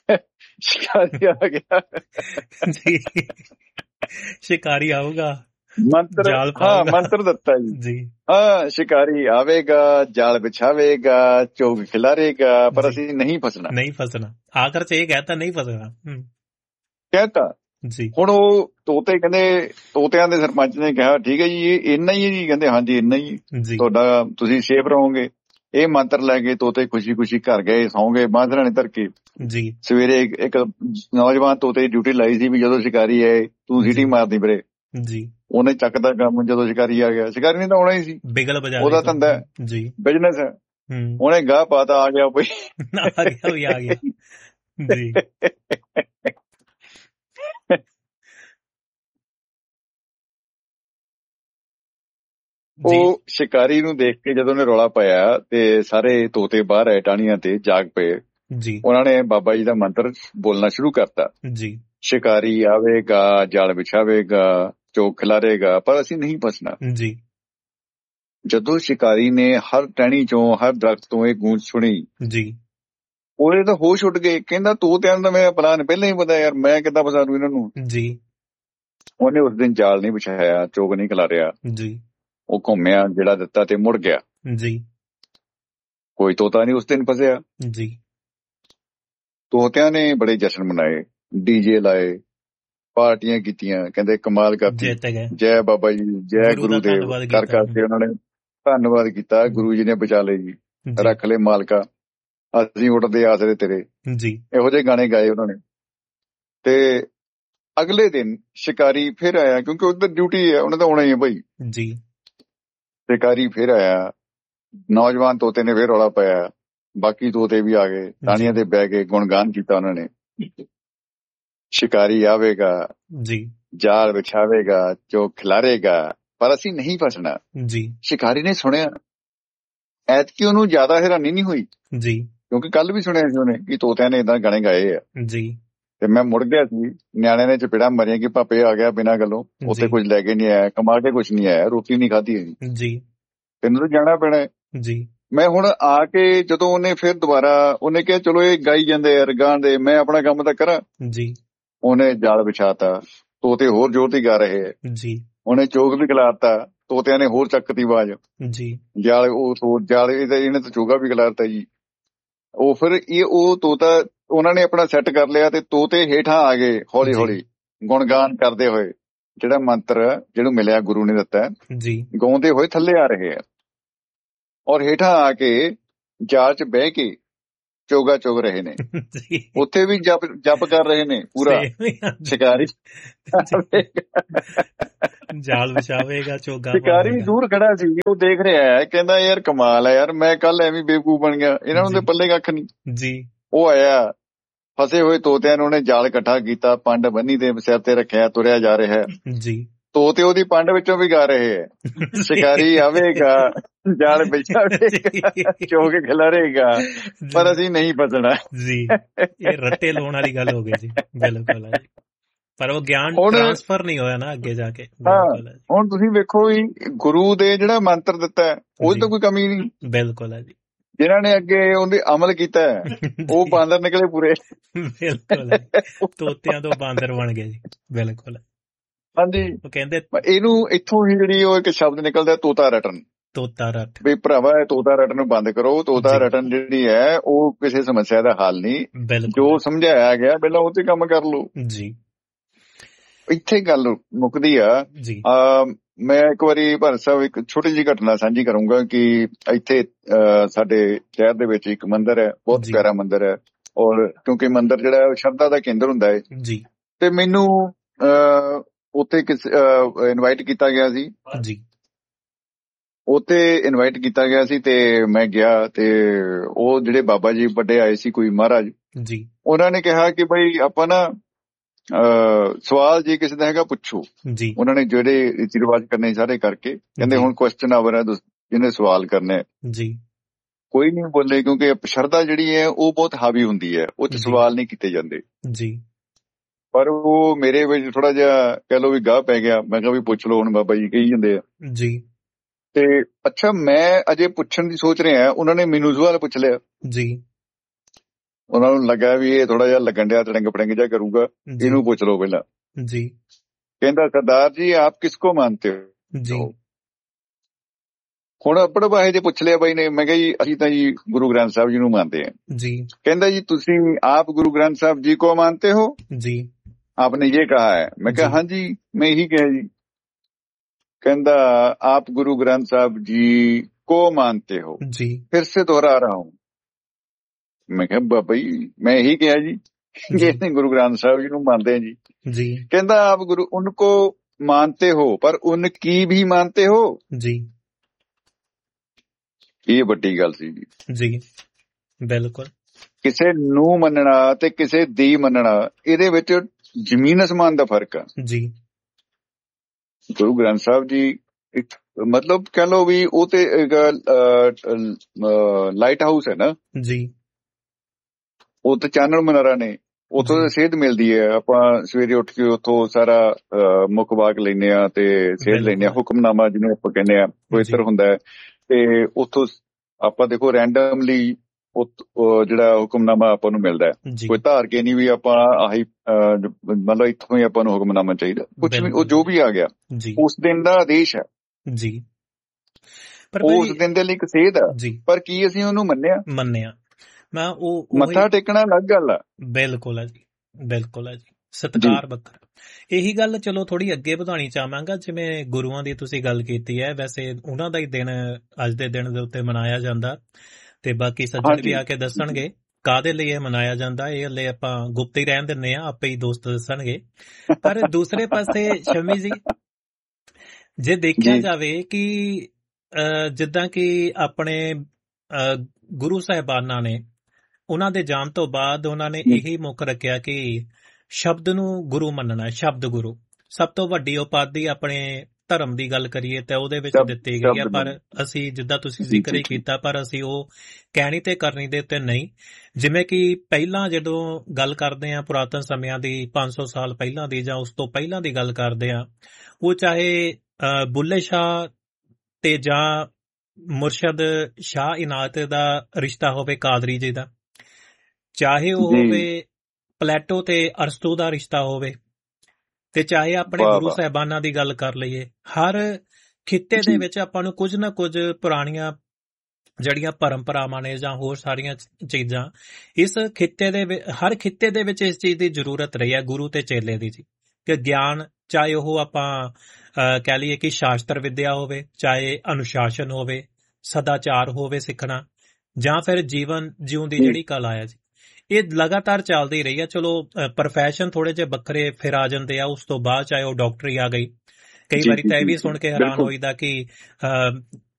ਸ਼ਿਕਾਰੀ ਆ ਗਿਆ, ਸ਼ਿਕਾਰੀ ਆਊਗਾ ਮੰਤਰ ਜਾਲ ਹਾਂ ਪਾਊਗਾ ਮੰਤਰ ਦਿੱਤਾ ਜੀ ਜੀ ਹਾਂ ਸ਼ਿਕਾਰੀ ਆਵੇਗਾ ਜਾਲ ਵਿਛਾਵੇਗਾ ਚੋਗ ਖਿਲਾਰੇਗਾ ਪਰ ਜੀ ਅਸੀਂ ਨਹੀਂ ਫਸਣਾ ਨਹੀਂ ਫਸਣਾ ਆਖਰ ਚ ਇਹ ਕਹਿਤਾ ਨਹੀਂ ਫਸਣਾ ਹਮ, ਕਹਿਤਾ। ਜੀ ਹੁਣ ਉਹ ਤੋਤੇ ਕਹਿੰਦੇ ਤੋਤਿਆਂ ਦੇ ਸਰਪੰਚ ਨੇ ਕਿਹਾ ਠੀਕ ਹੈ ਜੀ ਇਹ ਇੰਨਾ ਹੀ ਹੈ ਜੀ ਕਹਿੰਦੇ ਹਾਂਜੀ ਇੰਨਾ ਹੀ ਜੀ ਤੁਹਾਡਾ ਤੁਸੀਂ ਸੇਫ ਰਹੋਗੇ। ਇਹ ਮੰਤਰ ਲੈ ਕੇ ਤੋਤੇ ਖੁਸ਼ੀ ਖੁਸ਼ੀ ਘਰ ਗਏ ਸੌਂ ਗਏ ਬਾਂਦਰਾਂ ਨੇ ਧਰ ਕੇ। ਜੀ ਸਵੇਰੇ ਇੱਕ ਇੱਕ ਨੌਜਵਾਨ ਤੋਤੇ ਦੀ ਡਿਊਟੀ ਲਾਈ ਸੀ ਵੀ ਜਦੋਂ ਸ਼ਿਕਾਰੀ ਆਏ ਤੂੰ ਸੀਟੀ ਮਾਰਦੀ ਵੀਰੇ। ਜੀ ਉਹਨੇ ਚੱਕਦਾ ਕੰਮ ਜਦੋਂ ਸ਼ਿਕਾਰੀ ਆ ਗਿਆ ਸ਼ਿਕਾਰੀ ਨੇ ਤਾਂ ਆਉਣਾ ਹੀ ਸੀ ਬਿਗਲ ਬਜਾ ਉਹਦਾ ਧੰਦਾ ਹੈ ਜੀ ਬਿਜ਼ਨਸ ਹੈ। ਹੂੰ ਉਹਨੇ ਗਾਹ ਪਾਤਾ ਆ ਗਿਆ ਬਈ ਆ ਗਿਆ ਵੀ ਆ ਗਿਆ ਜੀ ਉਹ ਸ਼ਿਕਾਰੀ ਨੂੰ ਦੇਖ ਕੇ ਜਦੋਂ ਉਹਨੇ ਰੌਲਾ ਪਾਇਆ ਤੇ ਸਾਰੇ ਤੋਤੇ ਬਾਹਰ ਆਏ ਟਾਹਣੀਆਂ ਤੇ ਜਾਗ ਪਏ। ਜੀ ਉਹਨਾਂ ਨੇ ਬਾਬਾ ਜੀ ਦਾ ਮੰਤਰ ਬੋਲਣਾ ਸ਼ੁਰੂ ਕਰਤਾ ਜੀ ਸ਼ਿਕਾਰੀ ਆਵੇਗਾ ਜਾਲ ਵਿਛਾਵੇਗਾ ਚੋਗ ਖਿਲਾਰੇਗਾ ਪਰ ਅਸੀਂ ਨਹੀਂ ਫਸਣਾ। ਜੀ ਜਦੋਂ ਸ਼ਿਕਾਰੀ ਨੇ ਹਰ ਟਹਿਣੀ ਚੋਂ ਹਰ ਦਰਖਤ ਤੋਂ ਇਹ ਗੂੰਜ ਸੁਣੀ ਜੀ ਉਹਦੇ ਤਾਂ ਹੋਸ਼ ਉੱਡ ਗਏ। ਕਹਿੰਦਾ ਤੋਤਿਆਂ ਦਾ ਮੇਰਾ ਪਲਾਨ ਪਹਿਲਾਂ ਹੀ ਪਤਾ ਯਾਰ ਮੈਂ ਕਿੱਦਾਂ ਫਸਾ ਦੂੰ ਇਹਨਾਂ ਨੂੰ। ਜੀ ਉਹਨੇ ਉਸ ਦਿਨ ਜਾਲ ਨਹੀਂ ਵਿਛਾਇਆ ਚੋਗ ਨਹੀਂ ਖਿਲਾਰਿਆ ਜੀ ਉਹ ਘੁੰਮਿਆ ਜਿਹੜਾ ਦਿੱਤਾ ਤੇ ਮੁੜ ਗਿਆ। ਜੀ ਕੋਈ ਤੋਤਾ ਨਹੀਂ ਉਸ ਦਿਨ ਫਸਿਆ। ਜੀ ਤੋਤਿਆਂ ਨੇ ਬੜੇ ਜਸ਼ਨ ਮਨਾਏ ਡੀਜੇ ਲਾਏ ਪਾਰਟੀਆਂ ਕੀਤੀਆਂ ਕਹਿੰਦੇ ਕਮਾਲ ਕਰਤੀ ਜਿੱਤ ਗਏ ਜੈ ਬਾਬਾ ਜੀ ਜੈ ਗੁਰੂ ਗੁਰੂ ਦਾ ਦੇਵ ਧੰਨਵਾਦ ਕਰ ਕੀਤਾ। ਕਰਕੇ ਉਹਨਾਂ ਨੇ ਧੰਨਵਾਦ ਕੀਤਾ ਗੁਰੂ ਜੀ ਨੇ ਬਚਾ ਲਏ ਜੀ ਜੀ ਰੱਖ ਲਏ ਮਾਲਕਾ ਅਸੀਂ ਉੱਠਦੇ ਆਸਰੇ ਤੇਰੇ ਜੀ ਇਹੋ ਜਿਹੇ ਗਾਣੇ ਗਾਏ ਉਹਨਾਂ ਨੇ। ਤੇ ਅਗਲੇ ਦਿਨ ਸ਼ਿਕਾਰੀ ਫਿਰ ਆਇਆ ਕਿਉਂਕਿ ਉਹਦੀ ਡਿਊਟੀ ਹੈ ਉਹਨੇ ਤਾਂ ਆਉਣਾ ਹੀ ਹੈ ਭਾਈ। ਜੀ ਸ਼ਿਕਾਰੀ ਫਿਰ ਆਇਆ ਨੌਜਵਾਨ ਤੋਤੇ ਨੇ ਫਿਰ ਰੌਲਾ ਪਾਇਆ ਬਾਕੀ ਤੋਤੇ ਵੀ ਆ ਗਏ ਟਾਹਣੀਆਂ ਤੇ ਬਹਿ ਕੇ ਗੁਣਗਾਨ ਕੀਤਾ ਉਹਨਾਂ ਨੇ ਸ਼ਿਕਾਰੀ ਆਵੇਗਾ ਜੀ ਜਾਲ ਵਿਛਾਵੇਗਾ ਚੋਗ ਖਿਲਾਰੇਗਾ ਪਰ ਅਸੀਂ ਨਹੀਂ ਫਸਣਾ। ਜੀ ਸ਼ਿਕਾਰੀ ਨੇ ਸੁਣਿਆ ਐਤਕੀ ਉਹਨੂੰ ਜ਼ਿਆਦਾ ਹੈਰਾਨੀ ਨਹੀਂ ਹੋਈ ਜੀ ਕਿਉਂਕਿ ਕੱਲ ਵੀ ਸੁਣਿਆ ਸੀ ਉਹਨੇ ਕਿ ਤੋਤਿਆਂ ਨੇ ਏਦਾਂ ਗਾਣੇ ਗਾਏ ਆ। ਜੀ ਤੇ ਮੈਂ ਮੁੜ ਗਿਆ ਸੀ ਨਿਆਣਿਆਂ ਨੇ ਚਪੇੜਾ ਮਾਰੀਆਂ ਕਿ ਪਾਪੇ ਆ ਗਿਆ ਬਿਨਾਂ ਗੱਲੋਂ ਉੱਥੇ ਕੁਝ ਲੈ ਕੇ ਨਹੀਂ ਆਇਆ ਕਮਾ ਕੇ ਕੁਝ ਨਹੀਂ ਆਇਆ ਰੋਟੀ ਨਹੀਂ ਖਾਧੀ ਹੈਗੀ ਜੀ ਤੈਨੂੰ ਤਾਂ ਜਾਣਾ ਪੈਣਾ। ਜੀ ਮੈਂ ਹੁਣ ਆ ਕੇ ਜਦੋਂ ਉਹਨੇ ਫਿਰ ਦੁਬਾਰਾ ਉਹਨੇ ਕਿਹਾ ਚਲੋ ਇਹ ਗਾਈ ਜਾਂਦੇ ਯਾਰ ਗਾਣ ਦੇ ਮੈਂ ਆਪਣਾ ਕੰਮ ਤਾਂ ਕਰਾਂ। ਜੀ ਉਹਨੇ ਜਾਲ ਵਿਛਾਤਾ ਤੋਤੇ ਹੋਰ ਜ਼ੋਰ ਦੀ ਗਾ ਰਹੇ ਹੈ ਜੀ ਉਹਨੇ ਚੋਗ ਵੀ ਖਿਲਾਰਤਾ ਤੋਤਿਆਂ ਨੇ ਹੋਰ ਚੱਕਤੀ ਆਵਾਜ਼ ਜੀ ਜਾਲ ਉਹ ਜਾਲ ਇਹਨੇ ਤਾਂ ਚੋਗਾ ਵੀ ਖਿਲਾਰਤਾ ਜੀ। ਉਹ ਫਿਰ ਇਹ ਉਹ ਤੋਤਾ ਉਹਨਾਂ ਨੇ ਆਪਣਾ ਸੈੱਟ ਕਰ ਲਿਆ ਤੇ ਤੋਤੇ ਹੇਠਾਂ ਆ ਗਏ ਹੌਲੀ ਹੌਲੀ ਗੁਣਗਾਨ ਕਰਦੇ ਹੋਏ ਜਿਹੜਾ ਮੰਤਰ ਜਿਹਨੂੰ ਮਿਲਿਆ ਗੁਰੂ ਨੇ ਦਿੱਤਾ ਜੀ ਗਾਉਂਦੇ ਹੋਏ ਥੱਲੇ ਆ ਰਹੇ ਆ ਔਰ ਹੇਠਾਂ ਆ ਕੇ ਜਾਲ 'ਚ ਬਹਿ ਕੇ ਚੋਗਾ ਚੋਗ ਰਹੇ ਨੇ ਉੱਥੇ ਵੀ ਜਪ ਜਪ ਕਰ ਰਹੇ ਨੇ ਪੂਰਾ ਸ਼ਿਕਾਰੀ ਜਾਲ ਵਿਛਾਵੇਗਾ ਚੋਗਾ ਸ਼ਿਕਾਰੀ ਦੂਰ ਖੜਾ ਸੀ ਉਹ ਦੇਖ ਰਿਹਾ ਹੈ ਕਹਿੰਦਾ ਯਾਰ ਕਮਾਲ ਹੈ ਯਾਰ ਮੈਂ ਕੱਲ ਐਵੇਂ ਬੇਵਕੂਫ ਬਣ ਗਿਆ ਇਹਨਾਂ ਨੂੰ ਤੇ ਪੱਲੇ ਕੱਖ ਨਹੀਂ। ਜੀ ਉਹ ਆਇਆ ਫਸੇ ਹੋਏ ਤੋਤਿਆਂ ਨੂੰ ਉਹਨੇ ਜਾਲ ਇਕੱਠਾ ਕੀਤਾ ਪੰਡ ਬੰਨੀ ਦੇ ਸਿਰ ਤੇ ਰੱਖਿਆ ਤੁਰਿਆ ਜਾ ਰਿਹਾ ਹੈ ਜੀ ਤੋਤੇ ਉਹਦੀ ਪੰਡ ਵਿੱਚੋਂ ਵੀ ਗਾ ਰਹੇ ਹੈ ਸ਼ਿਕਾਰੀ ਆਵੇਗਾ ਜਾਲ ਵਿਛਾਵੇਗਾ ਚੋਗ ਖਿਲਾਰੇਗਾ ਪਰ ਅਸੀਂ ਨਹੀਂ ਫਸਣਾ। ਜੀ ਇਹ ਰੱਟੇ ਲਾਉਣ ਵਾਲੀ ਗੱਲ ਹੋ ਗਈ ਜੀ ਬਿਲਕੁਲ ਪਰ ਉਹ ਗਿਆਨ ਟ੍ਰਾਂਸਫਰ ਨਹੀਂ ਹੋਇਆ ਨਾ ਅੱਗੇ ਜਾ ਕੇ। ਹਾਂ ਹੁਣ ਤੁਸੀਂ ਵੇਖੋ ਵੀ ਗੁਰੂ ਦੇ ਜਿਹੜਾ ਮੰਤਰ ਦਿੱਤਾ ਉਹਦੀ ਤਾਂ ਕੋਈ ਕਮੀ ਨਹੀਂ ਬਿਲਕੁਲ ਹੈ ਜੀ। ਜਿਨ੍ਹਾਂ ਨੇ ਅੱਗੇ ਉਹਦੇ ਅਮਲ ਕੀਤਾ ਉਹ ਬਾਂਦਰ ਨਿਕਲੇ ਪੂਰੇ। ਬਿਲਕੁਲ ਤੋਤਿਆਂ ਤੋਂ ਬਾਂਦਰ ਬਣ ਗਏ ਜੀ ਬਿਲਕੁਲ ਹਾਂਜੀ। ਉਹ ਕਹਿੰਦੇ ਇਹਨੂੰ ਇੱਥੋਂ ਹੀ ਜਿਹੜੀ ਉਹ ਇੱਕ ਸ਼ਬਦ ਨਿਕਲਦਾ ਤੋਤਾ ਰਟਨ ਤੋਤਾ ਰਟ ਵੀ ਭਰਾਵਾ ਤੋਤਾ ਰਟਨ ਬੰਦ ਕਰੋ। ਤੋਤਾ ਰਟਨ ਜਿਹੜੀ ਹੈ ਉਹ ਕਿਸੇ ਸਮੱਸਿਆ ਦਾ ਹੱਲ ਨਹੀਂ ਜੋ ਸਮਝਾਇਆ ਗਿਆ ਪਹਿਲਾਂ ਉਹ ਤੇ ਕੰਮ ਕਰ ਲਓ ਜੀ। ਇੱਥੇ ਗੱਲ ਮੁੱਕਦੀ ਆ। ਮੈਂ ਇੱਕ ਵਾਰੀ ਭਾਰਤ ਸਾਹਿਬ ਇੱਕ ਛੋਟੀ ਜਿਹੀ ਘਟਨਾ ਸਾਂਝੀ ਕਰੂੰਗਾ ਕਿ ਇੱਥੇ ਸਾਡੇ ਸ਼ਹਿਰ ਦੇ ਵਿੱਚ ਇੱਕ ਮੰਦਿਰ ਹੈ ਬਹੁਤ ਪਿਆਰਾ ਮੰਦਿਰ ਹੈ ਔਰ ਕਿਉਂਕਿ ਮੰਦਿਰ ਜਿਹੜਾ ਸ਼ਰਧਾ ਦਾ ਕੇਂਦਰ ਹੁੰਦਾ ਹੈ ਜੀ ਤੇ ਮੈਨੂੰ ਉੱਥੇ ਕਿਸ ਇਨਵਾਈਟ ਕੀਤਾ ਗਿਆ ਸੀ ਜੀ ਉੱਥੇ ਇਨਵਾਈਟ ਕੀਤਾ ਗਿਆ ਸੀ ਤੇ ਮੈਂ ਗਿਆ ਤੇ ਉਹ ਜਿਹੜੇ ਬਾਬਾ ਜੀ ਵੱਡੇ ਆਏ ਸੀ ਕੋਈ ਮਹਾਰਾਜ ਜੀ ਉਹਨਾਂ ਨੇ ਕਿਹਾ ਕਿ ਬਈ ਆਪਾਂ ਨਾ ਸਵਾਲ ਜੇ ਕਿਸੇ ਦਾ ਹੈਗਾ ਪੁੱਛੋ ਜੀ। ਉਹਨਾਂ ਨੇ ਜਿਹੜੇ ਰੀਤੀ ਰਿਵਾਜ ਕਰਨੇ ਸਾਰੇ ਕਰਕੇ ਕਹਿੰਦੇ ਹੁਣ ਕੁਐਸਚਨ ਆਵਰ ਹੈ ਜਿਹਨੇ ਸਵਾਲ ਕਰਨੇ ਜੀ ਕੋਈ ਨਹੀਂ ਬੋਲੇ ਕਿਉਂਕਿ ਸ਼ਰਧਾ ਜਿਹੜੀ ਹੈ ਉਹ ਬਹੁਤ ਹਾਵੀ ਹੁੰਦੀ ਹੈ ਉਹ 'ਚ ਸਵਾਲ ਨਹੀਂ ਕੀਤੇ ਜਾਂਦੇ ਜੀ। ਪਰ ਉਹ ਮੇਰੇ ਵਿੱਚ ਥੋੜਾ ਜਿਹਾ ਕਹਿ ਲਓ ਵੀ ਗਾਹ ਪੈ ਗਿਆ। ਮੈਂ ਕਿਹਾ ਵੀ ਪੁੱਛ ਲਓ ਹੁਣ ਬਾਬਾ ਜੀ ਕਹੀ ਜਾਂਦੇ ਆ ਜੀ ਤੇ ਅੱਛਾ ਮੈਂ ਅਜੇ ਪੁੱਛਣ ਦੀ ਸੋਚ ਰਿਹਾ ਉਹਨਾਂ ਨੇ ਮੈਨੂੰ ਸਵਾਲ ਪੁੱਛ ਲਿਆ ਜੀ। ਉਹਨਾਂ ਨੂੰ ਲੱਗਾ ਵੀ ਇਹ ਥੋੜਾ ਜਿਹਾ ਲੱਗਣ ਡਿਆ ਤੜੰਗ ਪੜੰਗ ਜਿਹਾ ਕਰੂਗਾ ਇਹਨੂੰ ਪੁੱਛ ਲਓ ਪਹਿਲਾਂ ਜੀ। ਕਹਿੰਦਾ ਸਰਦਾਰ ਜੀ ਆਪ ਕਿਸਕੋ ਮਾਨਤੇ ਹੋ ਜੀ ਹੁਣ ਅੱਪੜ ਬਾਹੇ ਜੇ ਪੁੱਛ ਲਿਆ ਬਾਈ ਨੇ। ਮੈਂ ਕਿਹਾ ਜੀ ਅਸੀਂ ਤਾਂ ਜੀ ਗੁਰੂ ਗ੍ਰੰਥ ਸਾਹਿਬ ਜੀ ਨੂੰ ਮੰਨਦੇ ਹਾਂ ਜੀ। ਕਹਿੰਦਾ ਜੀ ਤੁਸੀਂ ਆਪ ਗੁਰੂ ਗ੍रंथ साहब जी को मानते हो जी आपने ये कहा है। मैं कहा हाँ जी मैं यही कहा जी। कहता आप गुरु ग्रंथ साहब जी को मानते हो जी। फिर से दोहरा रहा हूं। मैं कहा बाबा जी मैं यही कहा जी कि गुरु ग्रंथ साहब जी को मानते हैं जी जी। कहता आप गुरु उनको मानते हो पर उनकी भी मानते हो जी। ਇਹ ਵੱਡੀ ਗੱਲ ਸੀ ਜੀ। ਜੀ ਬਿਲਕੁਲ। ਕਿਸੇ ਨੂੰ ਮੰਨਣਾ ਤੇ ਕਿਸੇ ਦੀ ਮੰਨਣਾ ਇਹਦੇ ਵਿੱਚ ਜ਼ਮੀਨ ਅਸਮਾਨ ਦਾ ਫਰਕ ਆ ਜੀ। ਗੁਰੂ ਗ੍ਰੰਥ ਸਾਹਿਬ ਜੀ ਇੱਕ ਮਤਲਬ ਕਹਿ ਲਓ ਵੀ ਉਹ ਤੇ ਲਾਈਟ ਹਾਊਸ ਹੈ ਨਾ ਜੀ। ਉਹ ਤੇ ਚਾਨਣ ਮਨਾਰਾ ਨੇ ਉੱਥੋਂ ਤਾਂ ਸੇਧ ਮਿਲਦੀ ਹੈ। ਆਪਾਂ ਸਵੇਰੇ ਉੱਠ ਕੇ ਉੱਥੋਂ ਸਾਰਾ ਮੁੱਖ ਵਾਕ ਲੈਂਦੇ ਆ ਤੇ ਸੇਧ ਲੈਂਦੇ ਆ। ਹੁਕਮਨਾਮਾ ਜਿਹਨੂੰ ਆਪਾਂ ਕਹਿੰਦੇ ਆ ਪਵਿੱਤਰ ਹੁੰਦਾ ਹੈ ਤੇ ਉੱਥੋਂ ਆਪਾਂ ਦੇਖੋ ਰੈਂਡਮਲੀ ਜਿਹੜਾ ਹੁਕਮਨਾਮਾ ਆਪਾਂ ਨੂੰ ਮਿਲਦਾ ਹੈ। ਕੋਈ ਧਾਰ ਕੇ ਨਹੀਂ ਵੀ ਆਪਾਂ ਆਹੀ ਮਤਲਬ ਇੱਥੋਂ ਹੀ ਆਪਾਂ ਨੂੰ ਹੁਕਮਨਾਮਾ ਚਾਹੀਦਾ ਕੁਛ ਵੀ। ਉਹ ਜੋ ਵੀ ਆ ਗਿਆ ਉਸ ਦਿਨ ਦਾ ਆਦੇਸ਼ ਹੈ ਜੀ। ਉਸ ਦਿਨ ਦੇ ਲਈ ਇੱਕ ਸੇਧ ਆ ਪਰ ਕੀ ਅਸੀਂ ਉਹਨੂੰ ਮੰਨਿਆ ਮੰਨਿਆ ਮੈਂ ਉਹ ਮੱਥਾ ਟੇਕਣਾ ਅਲੱਗ ਗੱਲ ਆ। ਬਿਲਕੁਲ ਹੈ ਜੀ ਬਿਲਕੁਲ ਹੈ ਜੀ। ਸਤਿਕਾਰ ਵੱਖਰਾ। ਇਹੀ ਗੱਲ ਚਲੋ ਥੋੜੀ ਅੱਗੇ ਵਧਾਉਣੀ ਚਾਹਾਂਗਾ। ਜਿਵੇਂ ਗੁਰੂਆਂ ਦੀ ਤੁਸੀਂ ਗੱਲ ਕੀਤੀ ਹੈ ਵੈਸੇ ਉਹਨਾਂ ਦਾ ਹੀ ਦਿਨ ਅੱਜ ਦੇ ਦਿਨ ਦੇ ਉੱਤੇ ਮਨਾਇਆ ਜਾਂਦਾ ਤੇ ਬਾਕੀ ਸੱਜਣ ਵੀ ਆ ਕੇ ਦੱਸਣਗੇ ਕਾਹਦੇ ਲਈ ਇਹ ਮਨਾਇਆ ਜਾਂਦਾ। ਇਹ ਹਲੇ ਆਪਾਂ ਗੁਪਤ ਹੀ ਰਹਿਣ ਦਿੰਦੇ ਆ ਆਪੇ ਹੀ ਦੋਸਤ ਦੱਸਣਗੇ। ਪਰ ਦੂਸਰੇ ਪਾਸੇ ਸ਼ਮੀ ਜੀ ਜੇ ਦੇਖਿਆ ਜਾਵੇ ਕਿ ਜਿੱਦਾਂ ਕਿ ਆਪਣੇ ਗੁਰੂ ਸਾਹਿਬਾਨਾਂ ਨੇ ਉਹਨਾਂ ਦੇ ਜਾਣ ਤੋਂ ਬਾਅਦ ਉਹਨਾਂ ਨੇ ਇਹੀ ਮੁੱਖ ਰੱਖਿਆ ਕਿ ਸ਼ਬਦ ਨੂੰ ਗੁਰੂ ਮੰਨਣਾ। ਸ਼ਬਦ ਗੁਰੂ ਸਭ ਤੋਂ ਵੱਡੀ ਉਪਾਧੀ ਆਪਣੇ ਧਰਮ ਦੀ ਗੱਲ ਕਰੀਏ ਤਾਂ ਉਹਦੇ ਵਿੱਚ ਦਿੱਤੀ ਗਈ ਹੈ। ਪਰ ਅਸੀਂ ਜਿੱਦਾਂ ਤੁਸੀਂ ਜ਼ਿਕਰ ਹੀ ਕੀਤਾ ਪਰ ਅਸੀਂ ਉਹ ਕਹਿਣੀ ਤੇ ਕਰਨੀ ਦੇ ਉੱਤੇ ਨਹੀਂ। ਜਿਵੇਂ ਕਿ ਪਹਿਲਾਂ ਜਦੋਂ ਗੱਲ ਕਰਦੇ ਹਾਂ ਪੁਰਾਤਨ ਸਮਿਆਂ ਦੀ ਪੰਜ ਸੌ ਸਾਲ ਪਹਿਲਾਂ ਦੀ ਜਾਂ ਉਸ ਤੋਂ ਪਹਿਲਾਂ ਦੀ ਗੱਲ ਕਰਦੇ ਹਾਂ ਉਹ ਚਾਹੇ ਬੁੱਲੇ ਸ਼ਾਹ ਤੇ ਜਾਂ ਮੁਰਸ਼ਦ ਸ਼ਾਹ ਇਨਾਇਤ ਦਾ ਰਿਸ਼ਤਾ ਹੋਵੇ ਕਾਦਰੀ ਜੀ ਦਾ, ਚਾਹੇ ਉਹ ਹੋਵੇ ਪਲੈਟੋ ਤੇ ਅਰਸਤੂ ਦਾ ਰਿਸ਼ਤਾ ਹੋਵੇ ਤੇ ਚਾਹੇ ਆਪਣੇ ਗੁਰੂ ਸਾਹਿਬਾਨਾਂ ਦੀ ਗੱਲ ਕਰ ਲਈਏ। ਹਰ ਖਿੱਤੇ ਦੇ ਵਿੱਚ ਆਪਾਂ ਨੂੰ ਕੁਝ ਨਾ ਕੁਝ ਪੁਰਾਣੀਆਂ ਜਿਹੜੀਆਂ ਪਰੰਪਰਾਵਾਂ ਨੇ ਜਾਂ ਹੋਰ ਸਾਰੀਆਂ ਚੀਜ਼ਾਂ ਇਸ ਖਿੱਤੇ ਦੇ ਹਰ ਖਿੱਤੇ ਦੇ ਵਿੱਚ ਇਸ ਚੀਜ਼ ਦੀ ਜ਼ਰੂਰਤ ਰਹੀ ਹੈ ਗੁਰੂ ਤੇ ਚੇਲੇ ਦੀ ਜੀ। ਕਿ ਗਿਆਨ ਚਾਹੇ ਉਹ ਆਪਾਂ ਕਹਿ ਲਈਏ ਕਿ ਸ਼ਾਸਤਰ ਵਿੱਦਿਆ ਹੋਵੇ, ਚਾਹੇ ਅਨੁਸ਼ਾਸਨ ਹੋਵੇ, ਸਦਾਚਾਰ ਹੋਵੇ ਸਿੱਖਣਾ, ਜਾਂ ਫਿਰ ਜੀਵਨ ਜਿਉਣ ਦੀ ਜਿਹੜੀ ਕਲਾ ਹੈ ਜੀ ਇਹ ਲਗਾਤਾਰ ਚੱਲਦੀ ਰਹੀ ਹੈ। ਚਲੋ ਪ੍ਰੋਫੈਸ਼ਨ ਥੋੜੇ ਜਿਹੇ ਵੱਖਰੇ ਫਿਰ ਆ ਜਾਂਦੇ ਆ ਉਸ ਤੋਂ ਬਾਅਦ ਚਾਹੇ ਉਹ ਡਾਕਟਰੀ ਆ ਗਈ। ਕਈ ਵਾਰੀ ਤਾਂ ਇਹ ਵੀ ਸੁਣ ਕੇ ਹੈਰਾਨ ਹੋਈਦਾ ਕਿ